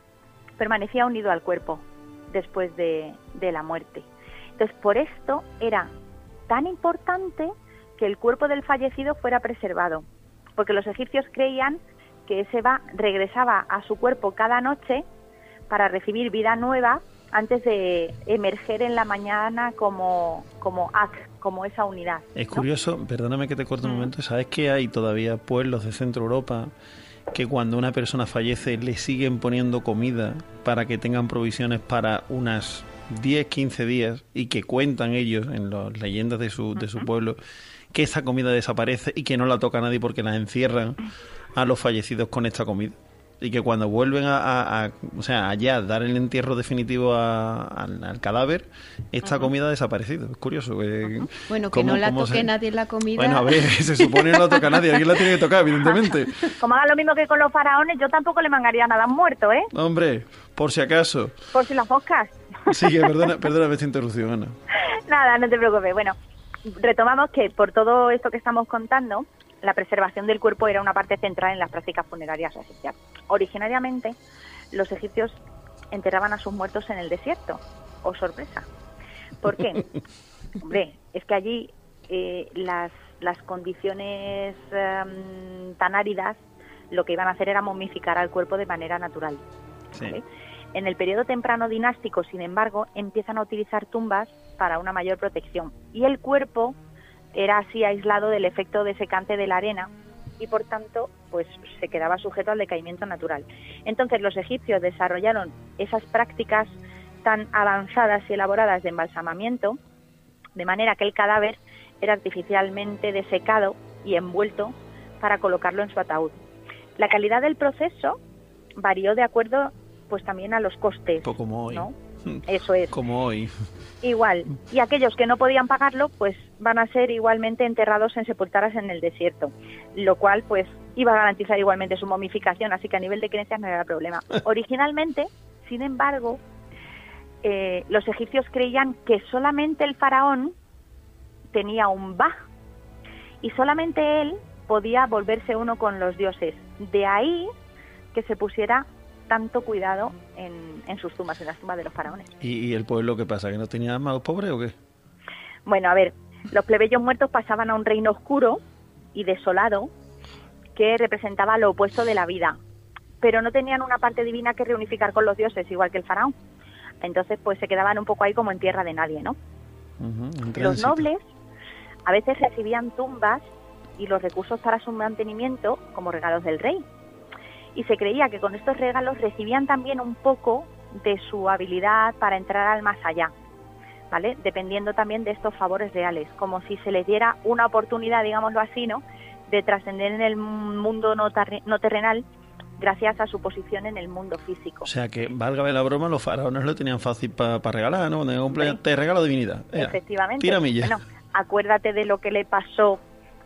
Speaker 5: permanecía unido al cuerpo después de la muerte. Entonces, por esto era tan importante que el cuerpo del fallecido fuera preservado, porque los egipcios creían que ese regresaba a su cuerpo cada noche para recibir vida nueva antes de emerger en la mañana como esa unidad, ¿no?
Speaker 1: Es curioso, perdóname que te corte un momento, ¿sabes que hay todavía pueblos de Centro Europa que cuando una persona fallece le siguen poniendo comida para que tengan provisiones para unas 10, 15 días, y que cuentan ellos en las leyendas de su pueblo que esa comida desaparece y que no la toca nadie porque la encierran a los fallecidos con esta comida? Y que cuando vuelven o sea, allá dar el entierro definitivo al cadáver, esta comida ha desaparecido. Es curioso.
Speaker 2: Bueno, que no la toque nadie la comida.
Speaker 1: Bueno, a ver, se supone que no la toca nadie. Alguien la tiene que tocar, evidentemente.
Speaker 5: Como haga lo mismo que con los faraones, yo tampoco le mangaría nada muerto, ¿eh?
Speaker 1: Hombre, por si acaso.
Speaker 5: Por si las moscas.
Speaker 1: Sí, que perdóname esta interrupción, Ana.
Speaker 5: Nada, no te preocupes. Bueno, retomamos que por todo esto que estamos contando, la preservación del cuerpo era una parte central en las prácticas funerarias egipcias. Originariamente, los egipcios enterraban a sus muertos en el desierto. ¡Oh, sorpresa! ¿Por qué? Hombre, es que allí las condiciones tan áridas, lo que iban a hacer era momificar al cuerpo de manera natural.
Speaker 1: Sí.
Speaker 5: ¿Vale? En el periodo temprano dinástico, sin embargo, empiezan a utilizar tumbas para una mayor protección. Y el cuerpo era así aislado del efecto desecante de la arena y, por tanto, pues se quedaba sujeto al decaimiento natural. Entonces, los egipcios desarrollaron esas prácticas tan avanzadas y elaboradas de embalsamamiento, de manera que el cadáver era artificialmente desecado y envuelto para colocarlo en su ataúd. La calidad del proceso varió de acuerdo, pues, también a los costes.
Speaker 1: Pues como hoy.
Speaker 5: ¿No? Eso es.
Speaker 1: Como hoy.
Speaker 5: Igual. Y aquellos que no podían pagarlo, pues van a ser igualmente enterrados en sepulturas en el desierto, lo cual, pues, iba a garantizar igualmente su momificación, así que a nivel de creencias no era problema. Originalmente, sin embargo, los egipcios creían que solamente el faraón tenía un Ba, y solamente él podía volverse uno con los dioses. De ahí que se pusiera tanto cuidado en sus tumbas, en las tumbas de los faraones.
Speaker 1: ¿Y el pueblo qué pasa? ¿Que no tenía más pobres o qué?
Speaker 5: Bueno, a ver, los plebeyos muertos pasaban a un reino oscuro y desolado que representaba lo opuesto de la vida, pero no tenían una parte divina que reunificar con los dioses, igual que el faraón. Entonces, pues se quedaban un poco ahí como en tierra de nadie, ¿no? Los nobles a veces recibían tumbas y los recursos para su mantenimiento como regalos del rey. Y se creía que con estos regalos recibían también un poco de su habilidad para entrar al más allá, ¿vale? Dependiendo también de estos favores reales, como si se les diera una oportunidad, digámoslo así, ¿no?, de trascender en el mundo no terrenal gracias a su posición en el mundo físico.
Speaker 1: O sea que, válgame la broma, los faraones lo tenían fácil para regalar, ¿no? Cuando cumpleaños, te regalo divinidad.
Speaker 5: Efectivamente.
Speaker 1: Tiramilla.
Speaker 5: Bueno, acuérdate de lo que le pasó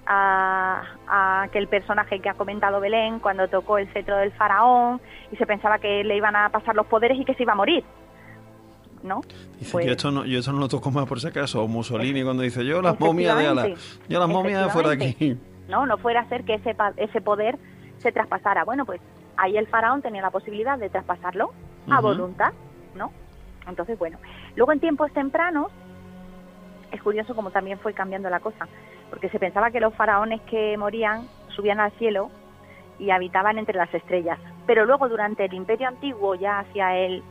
Speaker 5: a aquel personaje que ha comentado Belén cuando tocó el cetro del faraón y se pensaba que le iban a pasar los poderes y que se iba a morir, ¿no?
Speaker 1: Dice,
Speaker 5: pues,
Speaker 1: yo esto no lo toco más por si acaso. O Mussolini cuando dice, yo las momias de ala, yo las momias fuera de aquí.
Speaker 5: No fuera a ser que ese poder se traspasara. Bueno, pues ahí el faraón tenía la posibilidad de traspasarlo a voluntad, ¿no? Entonces, bueno, luego en tiempos tempranos es curioso cómo también fue cambiando la cosa, porque se pensaba que los faraones que morían subían al cielo y habitaban entre las estrellas. Pero luego, durante el Imperio Antiguo, ya hacia el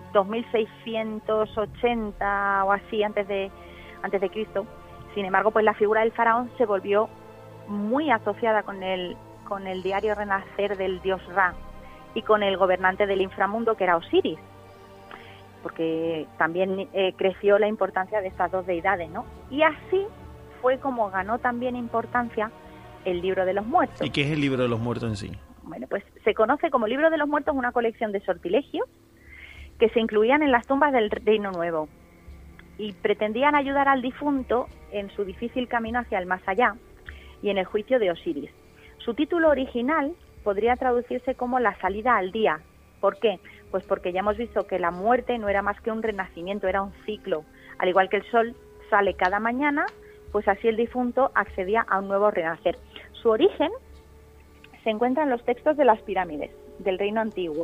Speaker 5: 2680 o así, antes de Cristo, sin embargo, pues la figura del faraón se volvió muy asociada con el diario renacer del dios Ra y con el gobernante del inframundo, que era Osiris, porque también creció la importancia de estas dos deidades, ¿no? Y así fue como ganó también importancia el Libro de los Muertos.
Speaker 1: ¿Y qué es el Libro de los Muertos en sí?
Speaker 5: Bueno, pues se conoce como Libro de los Muertos una colección de sortilegios que se incluían en las tumbas del Reino Nuevo y pretendían ayudar al difunto en su difícil camino hacia el más allá y en el juicio de Osiris. Su título original podría traducirse como La salida al día. ¿Por qué? Pues porque ya hemos visto que la muerte no era más que un renacimiento, era un ciclo. Al igual que el sol sale cada mañana, pues así el difunto accedía a un nuevo renacer. Su origen se encuentra en los textos de las pirámides del Reino Antiguo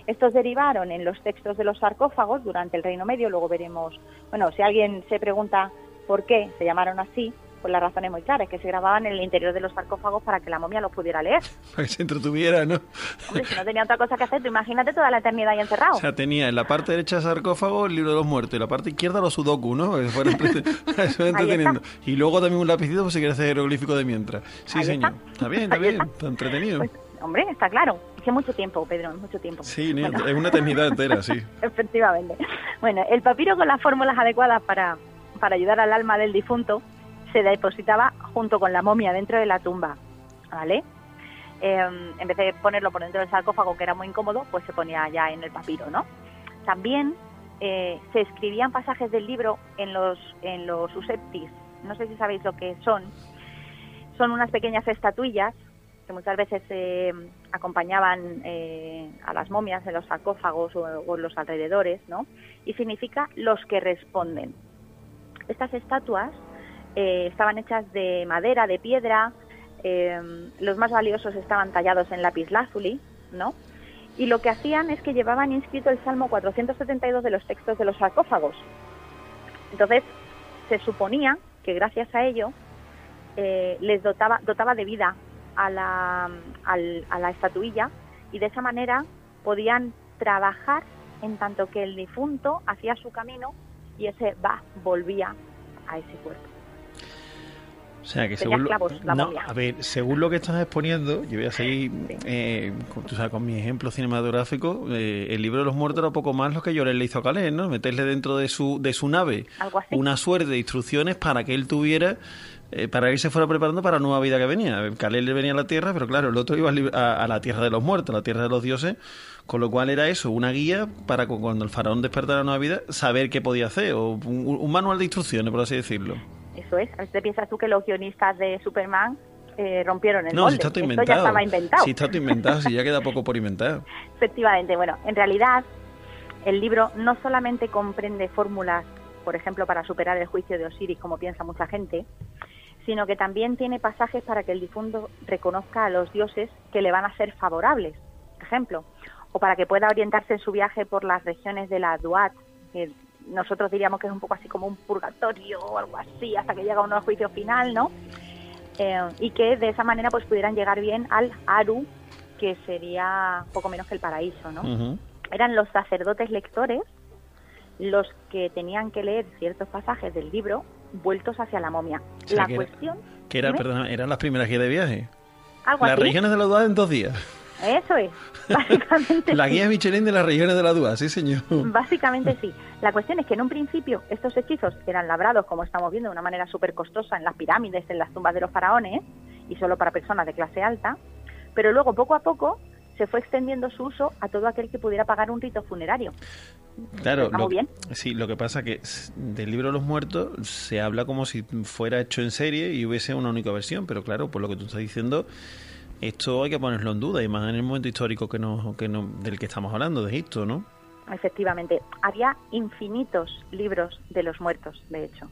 Speaker 5: Estos derivaron en los textos de los sarcófagos durante el Reino Medio. Luego veremos, bueno, si alguien se pregunta por qué se llamaron así, pues la razón es muy clara, es que se grababan en el interior de los sarcófagos para que la momia los pudiera leer.
Speaker 1: Para que se entretuviera, ¿no?
Speaker 5: Hombre, si no tenía otra cosa que hacer, tú imagínate toda la eternidad ahí encerrado.
Speaker 1: O sea, tenía en la parte derecha del sarcófago el libro de los muertos y en la parte izquierda los sudoku, ¿no? Que fueran entreteniendo. Y luego también un lapicito por si quieres hacer jeroglífico de mientras. Sí,
Speaker 5: Ahí
Speaker 1: señor. Está bien, está entretenido.
Speaker 5: Pues, hombre, está claro. Es que mucho tiempo, Pedro, mucho tiempo.
Speaker 1: Sí, bueno. Es una eternidad entera, sí.
Speaker 5: Efectivamente. Bueno, el papiro con las fórmulas adecuadas para ayudar al alma del difunto se depositaba junto con la momia dentro de la tumba, ¿vale? En vez de ponerlo por dentro del sarcófago, que era muy incómodo, pues se ponía ya en el papiro, ¿no? También se escribían pasajes del libro en los useptis. No sé si sabéis lo que son. Son unas pequeñas estatuillas que muchas veces acompañaban a las momias en los sarcófagos o en los alrededores, ¿no? Y significa los que responden. Estas estatuas estaban hechas de madera, de piedra, los más valiosos estaban tallados en lapislázuli, ¿no? Y lo que hacían es que llevaban inscrito el Salmo 472 de los textos de los sarcófagos. Entonces, se suponía que gracias a ello les dotaba de vida a la estatuilla, y de esa manera podían trabajar en tanto que el difunto hacía su camino y ese volvía a ese cuerpo.
Speaker 1: O sea, que según según lo que estás exponiendo, yo voy a seguir con mi ejemplo cinematográfico. El libro de los muertos era poco más lo que Llorens le hizo a Calais, ¿no? Meterle dentro de su nave una suerte de instrucciones para que él tuviera, para que él se fuera preparando para la nueva vida que venía. Calais le venía a la tierra, pero claro, el otro iba a la tierra de los muertos, a la tierra de los dioses, con lo cual era eso, una guía para cuando el faraón despertara la nueva vida, saber qué podía hacer, o un manual de instrucciones, por así decirlo.
Speaker 5: Eso es. A veces piensas tú que los guionistas de Superman rompieron el molde.
Speaker 1: No, si está todo inventado.
Speaker 5: Esto ya estaba inventado.
Speaker 1: Si está todo inventado, si ya queda poco por inventar.
Speaker 5: Efectivamente. Bueno, en realidad el libro no solamente comprende fórmulas, por ejemplo, para superar el juicio de Osiris, como piensa mucha gente, sino que también tiene pasajes para que el difunto reconozca a los dioses que le van a ser favorables, por ejemplo, o para que pueda orientarse en su viaje por las regiones de la Duat, que nosotros diríamos que es un poco así como un purgatorio o algo así, hasta que llega uno al juicio final, ¿no? Y que de esa manera pues pudieran llegar bien al Aru, que sería poco menos que el paraíso, ¿no? Uh-huh. Eran los sacerdotes lectores los que tenían que leer ciertos pasajes del libro vueltos hacia la momia.
Speaker 1: O sea, eran las primeras guías de viaje. Las regiones de la Duat en 2 días.
Speaker 5: Eso es, básicamente.
Speaker 1: La guía Michelin de las regiones de la Duat, sí señor.
Speaker 5: Básicamente sí. La cuestión es que en un principio estos hechizos eran labrados, como estamos viendo, de una manera súper costosa en las pirámides, en las tumbas de los faraones, y solo para personas de clase alta, pero luego poco a poco se fue extendiendo su uso a todo aquel que pudiera pagar un rito funerario.
Speaker 1: Claro, lo que pasa que del libro de los muertos se habla como si fuera hecho en serie y hubiese una única versión, pero claro, por lo que tú estás diciendo, esto hay que ponerlo en duda, y más en el momento histórico del que estamos hablando, de Egipto, ¿no?
Speaker 5: Efectivamente. Había infinitos libros de los muertos, de hecho.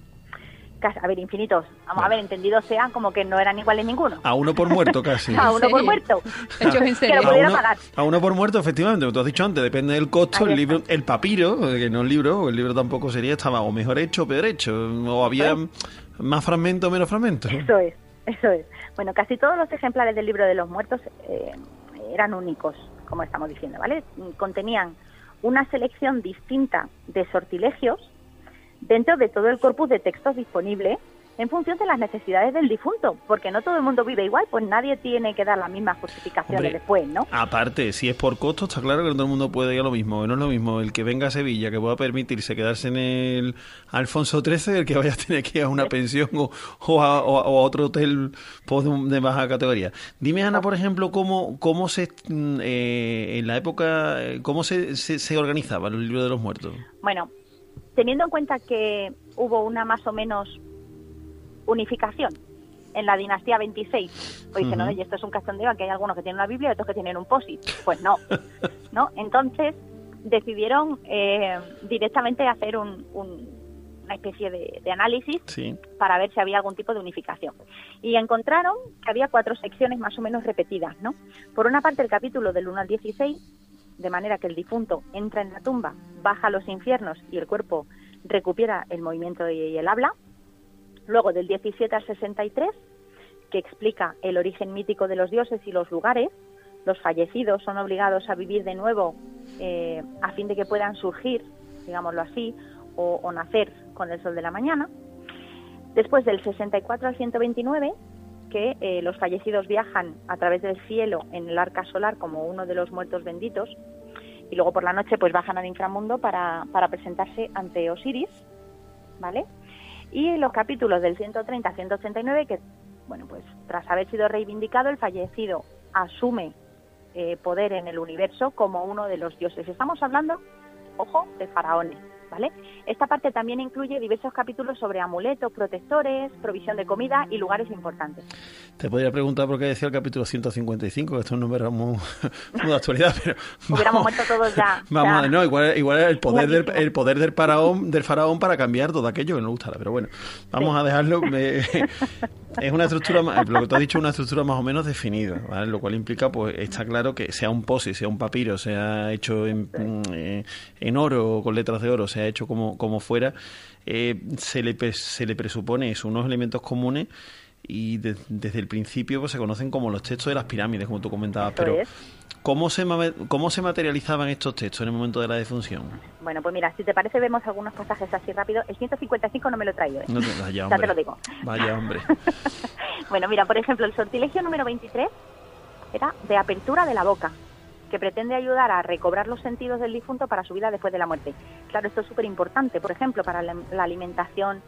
Speaker 5: A ver, infinitos. Vamos a ver, entendidos sean como que no eran iguales ninguno.
Speaker 1: A uno por muerto, casi.
Speaker 5: A uno por muerto.
Speaker 2: Hechos en serio.
Speaker 5: Que lo pudiera pagar.
Speaker 1: A uno por muerto, efectivamente. Como tú has dicho antes, depende del costo. El libro, el papiro, que no el libro tampoco estaba o mejor hecho o peor hecho. O había más fragmentos o menos fragmentos.
Speaker 5: Eso es. Bueno, casi todos los ejemplares del libro de los muertos eran únicos, como estamos diciendo, ¿vale? Contenían una selección distinta de sortilegios dentro de todo el corpus de textos disponible en función de las necesidades del difunto, porque no todo el mundo vive igual, pues nadie tiene que dar las mismas justificaciones después, ¿no?
Speaker 1: Aparte, si es por costo, está claro que no todo el mundo puede ir a lo mismo. No es lo mismo el que venga a Sevilla, que pueda permitirse quedarse en el Alfonso XIII, el que vaya a tener que ir a una pensión o a otro hotel de baja categoría. Dime, Ana, por ejemplo, cómo se en la época, cómo se organizaban los libros de los muertos.
Speaker 5: Bueno, teniendo en cuenta que hubo una más o menos unificación en la dinastía 26, pues dicen, oye, esto es un cachondeo, que hay algunos que tienen una Biblia y otros que tienen un POSIT. Pues no. Entonces decidieron directamente hacer una especie de análisis para ver si había algún tipo de unificación. Y encontraron que había 4 secciones más o menos repetidas, ¿no? Por una parte, el capítulo del 1 al 16 de manera que el difunto entra en la tumba, baja a los infiernos y el cuerpo recupera el movimiento y el habla. Luego del 17 al 63, que explica el origen mítico de los dioses y los lugares. Los fallecidos son obligados a vivir de nuevo a fin de que puedan surgir, digámoslo así, o nacer con el sol de la mañana. Después del 64 al 129, que los fallecidos viajan a través del cielo en el arca solar como uno de los muertos benditos, y luego por la noche pues bajan al inframundo para presentarse ante Osiris, ¿vale? Y en los capítulos del 130 a 189, que, bueno, pues tras haber sido reivindicado, el fallecido asume poder en el universo como uno de los dioses. Estamos hablando, ojo, de faraones, ¿vale? Esta parte también incluye diversos capítulos sobre amuletos, protectores, provisión de comida y lugares importantes.
Speaker 1: Te podría preguntar por qué decía el capítulo 155, que esto es un número muy de actualidad, pero
Speaker 5: hubiéramos muerto todos ya.
Speaker 1: Vamos,
Speaker 5: ya.
Speaker 1: No, igual el poder del faraón para cambiar todo aquello que no gustara, pero bueno, vamos a dejarlo. Es una estructura, lo que tú has dicho, una estructura más o menos definida, ¿vale? Lo cual implica, pues está claro que sea un posi, sea un papiro, sea hecho en oro o con letras de oro, sea hecho como fuera, se le presupone eso, unos elementos comunes, y desde el principio pues se conocen como los textos de las pirámides, como tú comentabas. Pero ¿cómo se materializaban estos textos en el momento de la defunción?
Speaker 5: Bueno, pues mira, si te parece vemos algunos pasajes así rápido. El 155 no me lo he traído,
Speaker 1: No vaya,
Speaker 5: ya te lo digo.
Speaker 1: Vaya, hombre.
Speaker 5: Bueno, mira, por ejemplo, el sortilegio número 23 era de apertura de la boca, que pretende ayudar a recobrar los sentidos del difunto para su vida después de la muerte. Claro, esto es súper importante, por ejemplo, para la alimentación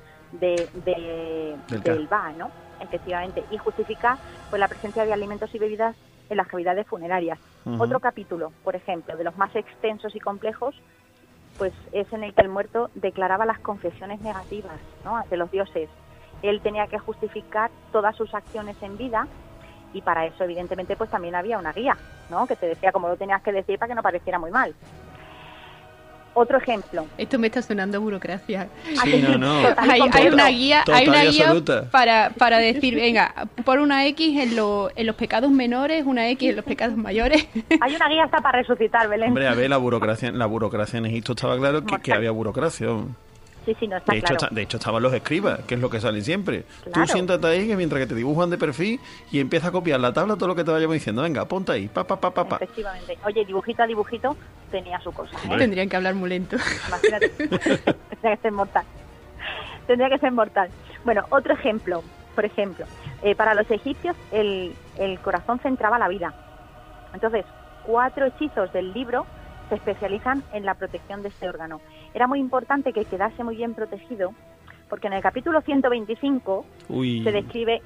Speaker 5: del Ba, ¿no? Efectivamente, y justifica pues la presencia de alimentos y bebidas en las cavidades funerarias. Otro capítulo, por ejemplo, de los más extensos y complejos, pues es en el que el muerto declaraba las confesiones negativas, ¿no?, ante los dioses. Él tenía que justificar todas sus acciones en vida, y para eso, evidentemente, pues también había una guía, ¿no?, que te decía cómo lo tenías que decir para que no pareciera muy mal. Otro ejemplo.
Speaker 2: Esto me está sonando a burocracia.
Speaker 1: Sí, no.
Speaker 2: Hay una guía,
Speaker 1: absoluta
Speaker 2: para decir, venga, por una X en los pecados menores, una X en los pecados mayores.
Speaker 5: Hay una guía hasta para resucitar, Belén.
Speaker 1: Hombre, a ver, la burocracia en Egipto estaba claro que había burocracia.
Speaker 5: Sí, no está claro.
Speaker 1: De hecho, estaban los escribas, que es lo que salen siempre.
Speaker 5: Claro.
Speaker 1: Tú siéntate ahí, que mientras que te dibujan de perfil, y empieza a copiar la tabla todo lo que te vayamos diciendo. Venga, ponte ahí, pa.
Speaker 5: Efectivamente. Oye, dibujito a dibujito tenía su cosa, ¿eh?
Speaker 2: Tendrían que hablar muy lento.
Speaker 5: Imagínate. Tendría que ser mortal. Bueno, otro ejemplo. Por ejemplo, para los egipcios el corazón centraba la vida. Entonces, 4 hechizos del libro se especializan en la protección de este órgano. Era muy importante que quedase muy bien protegido, porque en el capítulo 125 se describe,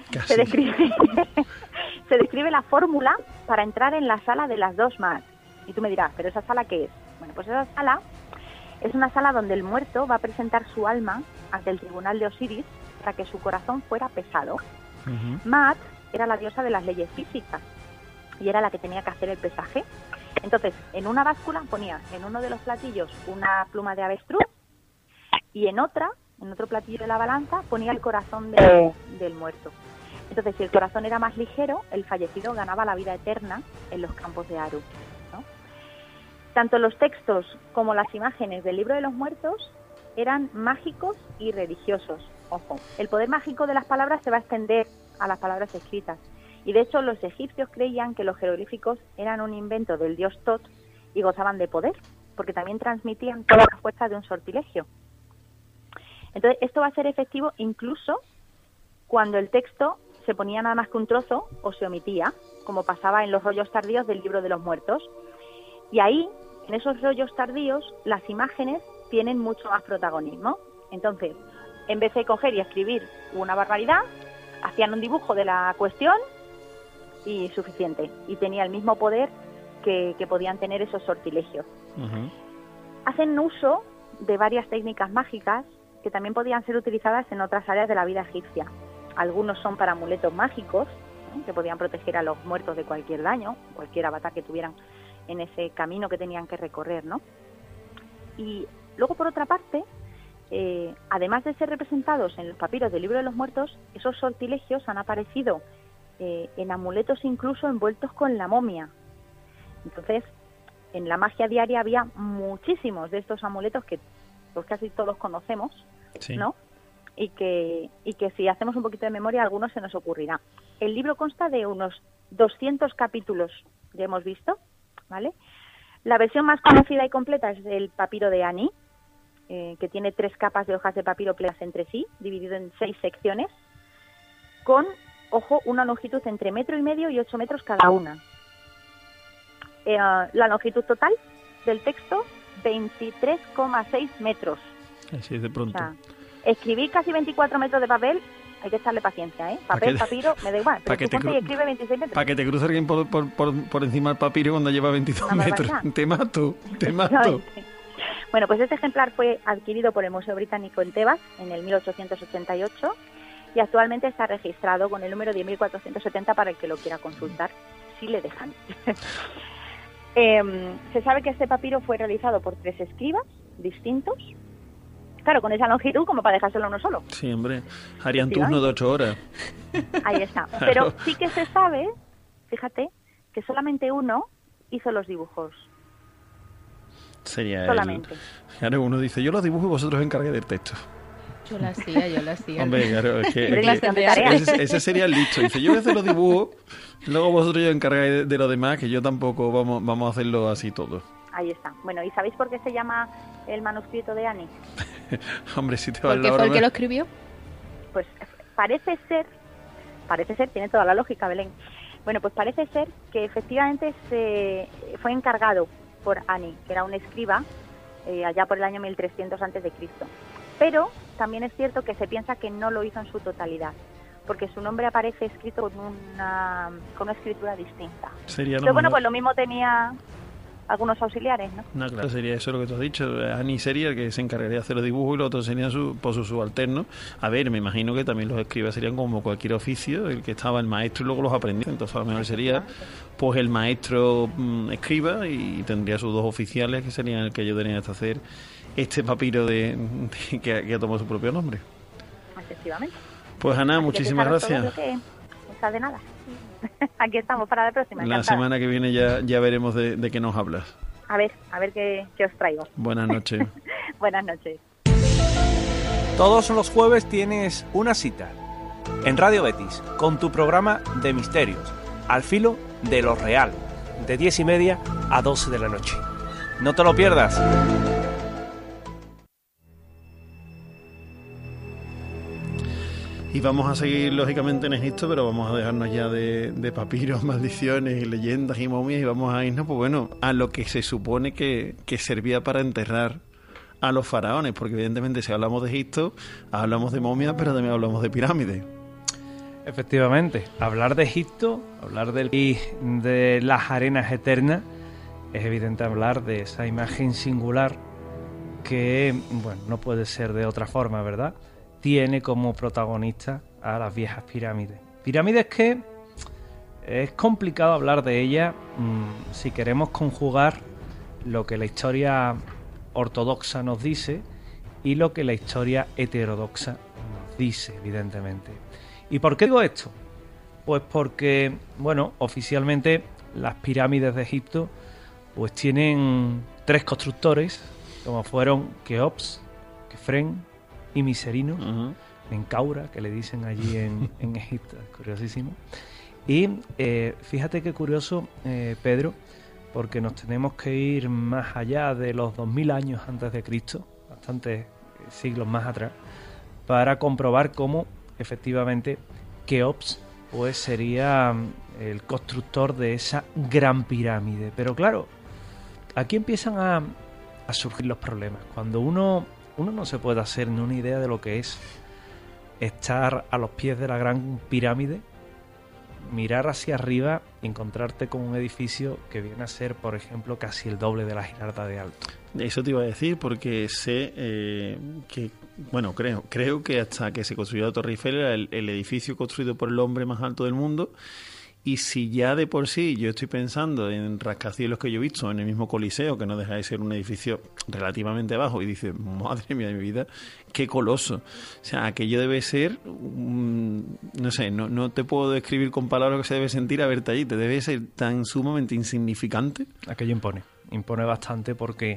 Speaker 5: se describe la fórmula para entrar en la sala de las 2 más. Y tú me dirás, ¿pero esa sala qué es? Bueno, pues esa sala es una sala donde el muerto va a presentar su alma ante el tribunal de Osiris para que su corazón fuera pesado. Maat era la diosa de las leyes físicas y era la que tenía que hacer el pesaje. Entonces, en una báscula ponía en uno de los platillos una pluma de avestruz, y en otro platillo de la balanza ponía el corazón del muerto. Entonces, si el corazón era más ligero, el fallecido ganaba la vida eterna en los campos de Aru, ¿no? Tanto los textos como las imágenes del libro de los muertos eran mágicos y religiosos. Ojo, el poder mágico de las palabras se va a extender a las palabras escritas. Y de hecho los egipcios creían que los jeroglíficos eran un invento del dios Tot y gozaban de poder, porque también transmitían toda la fuerza de un sortilegio. Entonces esto va a ser efectivo incluso cuando el texto se ponía nada más que un trozo o se omitía, como pasaba en los rollos tardíos del libro de los muertos. Y ahí, en esos rollos tardíos, las imágenes tienen mucho más protagonismo. Entonces, en vez de coger y escribir una barbaridad, hacían un dibujo de la cuestión y suficiente, y tenía el mismo poder que podían tener esos sortilegios. Hacen uso de varias técnicas mágicas que también podían ser utilizadas en otras áreas de la vida egipcia. Algunos son para amuletos mágicos, ¿no?, que podían proteger a los muertos de cualquier daño, cualquier avatar que tuvieran en ese camino que tenían que recorrer, ¿no? Y luego, por otra parte, además de ser representados en los papiros del libro de los muertos, esos sortilegios han aparecido en amuletos incluso envueltos con la momia. Entonces, en la magia diaria había muchísimos de estos amuletos que pues casi todos conocemos,
Speaker 1: Sí.
Speaker 5: ¿no? Y que si hacemos un poquito de memoria, a algunos se nos ocurrirá. El libro consta de unos 200 capítulos, ya hemos visto, ¿vale? La versión más conocida y completa es el papiro de Ani, que tiene 3 capas de hojas de papiro plegadas entre sí, dividido en 6 secciones, con, ojo, una longitud entre 1,5 metros y 8 metros cada una. La longitud total del texto, 23,6 metros.
Speaker 1: Así es de pronto.
Speaker 5: O sea, escribir casi 24 metros de papel, hay que echarle paciencia, ¿eh? Papel, papiro, me da igual, pero tú ponte y escribe 26 metros.
Speaker 1: Para que te cruce alguien por encima del papiro cuando lleva 22
Speaker 5: Una
Speaker 1: metros.
Speaker 5: barbaridad.
Speaker 1: Te mato.
Speaker 5: Bueno, pues este ejemplar fue adquirido por el Museo Británico en Tebas en el 1888 y actualmente está registrado con el número 10.470 para el que lo quiera consultar, si le dejan. Se sabe que este papiro fue realizado por 3 escribas distintos. Claro, con esa longitud como para dejárselo a uno solo.
Speaker 1: Sí, hombre. Harían turno de 8 horas.
Speaker 5: Ahí está. Pero sí que se sabe, fíjate, que solamente uno hizo los dibujos.
Speaker 1: Sería
Speaker 5: Solamente.
Speaker 1: Claro, uno dice, yo los dibujo y vosotros os encarguéis del texto.
Speaker 2: Yo lo hacía.
Speaker 1: Hombre, claro, es que
Speaker 5: Relación de tareas.
Speaker 1: ese sería el listo. Dice, yo voy a hacer los dibujos, luego vosotros os encargáis de lo demás, que yo tampoco vamos a hacerlo así todo.
Speaker 5: Ahí está. Bueno, ¿y sabéis por qué se llama el manuscrito de Ani?
Speaker 1: Hombre, si te va
Speaker 2: ¿Por qué
Speaker 1: la
Speaker 2: fue el
Speaker 1: broma.
Speaker 2: que lo escribió?
Speaker 5: Pues parece ser, tiene toda la lógica, Belén. Bueno, pues parece ser que efectivamente se fue encargado por Ani, que era un escriba, allá por el año 1300 a.C. Pero también es cierto que se piensa que no lo hizo en su totalidad, porque su nombre aparece escrito con una escritura distinta.
Speaker 1: Sería lo
Speaker 5: Pero bueno,
Speaker 1: mejor.
Speaker 5: pues lo mismo tenía algunos auxiliares, ¿no?
Speaker 1: No, claro, sería eso lo que tú has dicho. Ani sería el que se encargaría de hacer los dibujos y los otros serían sus subalternos. A ver, me imagino que también los escribas serían como cualquier oficio, el que estaba el maestro y luego los aprendices. Entonces a lo mejor sería pues el maestro escriba y tendría sus 2 oficiales que serían el que ayudarían a hacer este papiro que ha tomado su propio nombre.
Speaker 5: Efectivamente.
Speaker 1: Pues Ana,
Speaker 5: Así que
Speaker 1: muchísimas
Speaker 5: fijaros todo
Speaker 1: gracias.
Speaker 5: lo que- Muchas de nada. Aquí estamos para la próxima.
Speaker 1: La
Speaker 5: encantada.
Speaker 1: semana que viene ya veremos de qué nos hablas.
Speaker 5: A ver qué os traigo.
Speaker 1: Buenas noches.
Speaker 5: Buenas noches.
Speaker 3: Todos los jueves tienes una cita en Radio Betis con tu programa de misterios, Al filo de lo real, de 10:30 a 12 de la noche. No te lo pierdas.
Speaker 1: Y vamos a seguir lógicamente en Egipto, pero vamos a dejarnos ya de papiros, maldiciones y leyendas y momias y vamos a irnos, pues bueno, a lo que se supone que servía para enterrar a los faraones, porque evidentemente si hablamos de Egipto, hablamos de momias, pero también hablamos de pirámides.
Speaker 4: Efectivamente, hablar de Egipto, hablar de las arenas eternas, es evidente hablar de esa imagen singular que, bueno, no puede ser de otra forma, ¿verdad? Tiene como protagonista a las viejas pirámides. Pirámides que es complicado hablar de ellas si queremos conjugar lo que la historia ortodoxa nos dice y lo que la historia heterodoxa nos dice, evidentemente. ¿Y por qué digo esto? Pues porque, bueno, oficialmente las pirámides de Egipto pues tienen 3 constructores, como fueron Keops, Kefren y Miserino, Menkaura, que le dicen allí en Egipto, es curiosísimo. Y fíjate qué curioso, Pedro, porque nos tenemos que ir más allá de los 2000 años antes de Cristo, bastantes siglos más atrás, para comprobar cómo efectivamente Keops pues sería el constructor de esa gran pirámide. Pero claro, aquí empiezan a surgir los problemas. Cuando uno no se puede hacer ni una idea de lo que es estar a los pies de la gran pirámide, mirar hacia arriba y encontrarte con un edificio que viene a ser, por ejemplo, casi el doble de la Giralda de alto.
Speaker 1: Eso te iba a decir porque sé que, bueno, creo que hasta que se construyó la Torre Eiffel era el edificio construido por el hombre más alto del mundo. Y si ya de por sí yo estoy pensando en rascacielos que yo he visto en el mismo Coliseo, que no deja de ser un edificio relativamente bajo, y dices, madre mía de mi vida, qué coloso. O sea, aquello debe ser, no sé, no te puedo describir con palabras lo que se debe sentir a verte allí. Te debe ser tan sumamente insignificante.
Speaker 4: Aquello impone. impone bastante porque,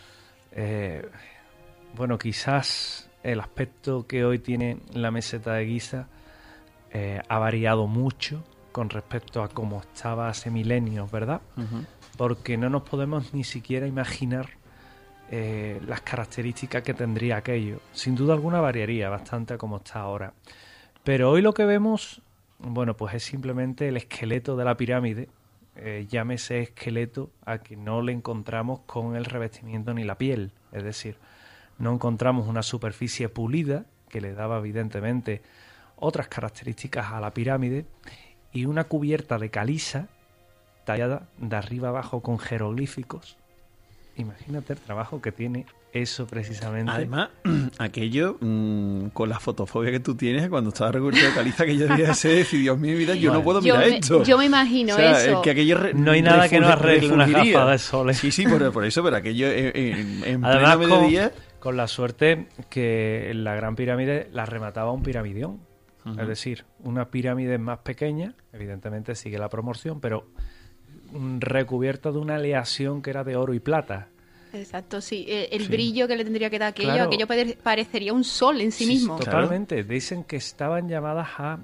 Speaker 4: bueno, quizás el aspecto que hoy tiene la meseta de Giza ha variado mucho con respecto a cómo estaba hace milenios, ¿verdad?
Speaker 1: Ujú.
Speaker 4: Porque no nos podemos ni siquiera imaginar las características que tendría aquello. Sin duda alguna variaría bastante a como está ahora. Pero hoy lo que vemos, bueno, pues es simplemente el esqueleto de la pirámide. Llámese esqueleto a que no le encontramos con el revestimiento ni la piel. Es decir, no encontramos una superficie pulida que le daba evidentemente otras características a la pirámide y una cubierta de caliza tallada de arriba abajo con jeroglíficos. Imagínate el trabajo que tiene eso precisamente.
Speaker 1: Además, aquello, con la fotofobia que tú tienes, cuando estaba recubierto de caliza, que yo debía de ser, decir, Dios mío, vida, yo no puedo mirar esto.
Speaker 2: Yo me imagino eso.
Speaker 1: Que aquello
Speaker 4: no hay nada que no arregle una gafa de sol.
Speaker 1: Sí, por eso, pero aquello en
Speaker 4: además,
Speaker 1: pleno mediodía...
Speaker 4: Con la suerte que la Gran Pirámide la remataba un piramidión. Uh-huh. Es decir, una pirámide más pequeña, evidentemente sigue la proporción, pero recubierta de una aleación que era de oro y plata.
Speaker 2: Exacto, sí. El brillo que le tendría que dar aquello parecería un sol en sí mismo.
Speaker 4: Totalmente. Claro. Dicen que estaban llamadas a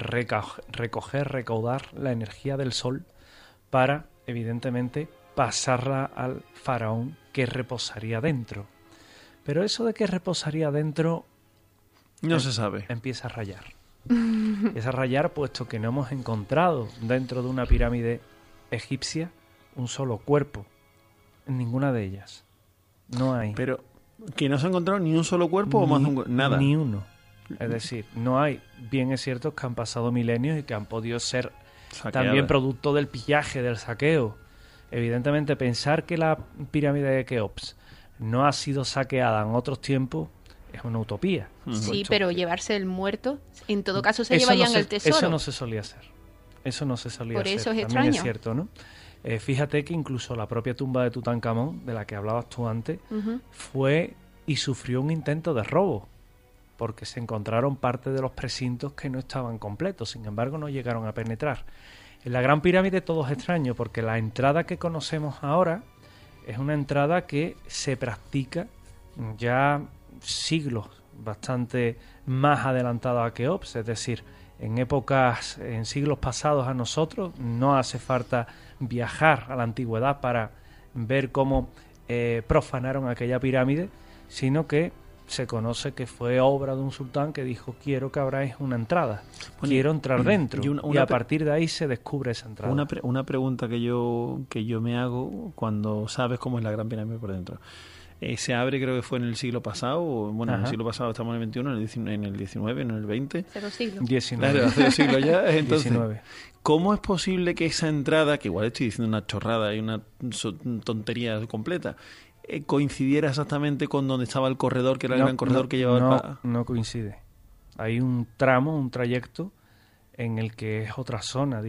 Speaker 4: recaudar la energía del sol para, evidentemente, pasarla al faraón que reposaría dentro. Pero eso de que reposaría dentro...
Speaker 1: No se sabe.
Speaker 4: Empieza a rayar. Empieza a rayar puesto que no hemos encontrado dentro de una pirámide egipcia un solo cuerpo. En ninguna de ellas. No hay.
Speaker 1: Pero que no se ha encontrado ni un solo cuerpo o más de nada.
Speaker 4: Ni uno. Es decir, no hay. Bien es cierto que han pasado milenios y que han podido ser también producto del pillaje, del saqueo. Evidentemente, pensar que la pirámide de Keops no ha sido saqueada en otros tiempos es una utopía.
Speaker 2: Sí, pero llevarse el muerto, en todo caso se llevarían el tesoro.
Speaker 4: Eso no se solía hacer. Eso no se solía hacer.
Speaker 2: Por eso es
Speaker 4: también
Speaker 2: extraño.
Speaker 4: Es cierto, ¿no? Fíjate que incluso la propia tumba de Tutankamón, de la que hablabas tú antes, fue y sufrió un intento de robo, porque se encontraron parte de los precintos que no estaban completos, sin embargo no llegaron a penetrar. En la Gran Pirámide todo es extraño, porque la entrada que conocemos ahora es una entrada que se practica ya siglos bastante más adelantados a Keops, es decir, en siglos pasados a nosotros no hace falta viajar a la antigüedad para ver cómo profanaron aquella pirámide, sino que se conoce que fue obra de un sultán que dijo: quiero que abráis una entrada, quiero entrar dentro, y a partir de ahí se descubre esa entrada.
Speaker 1: Una pregunta que yo me hago cuando sabes cómo es la Gran Pirámide por dentro. Se abre, creo que fue en el siglo pasado, bueno, en el siglo pasado estamos en el 21, en el 19, en el 20.
Speaker 2: Hace 2 siglos.
Speaker 4: 19.
Speaker 1: Claro, hace 2 siglos ya. Entonces,
Speaker 4: 19.
Speaker 1: ¿Cómo es posible que esa entrada, que igual estoy diciendo una chorrada y una tontería completa, coincidiera exactamente con donde estaba el corredor, que era el gran corredor que llevaba
Speaker 4: No coincide. Hay un tramo, un trayecto en el que es otra zona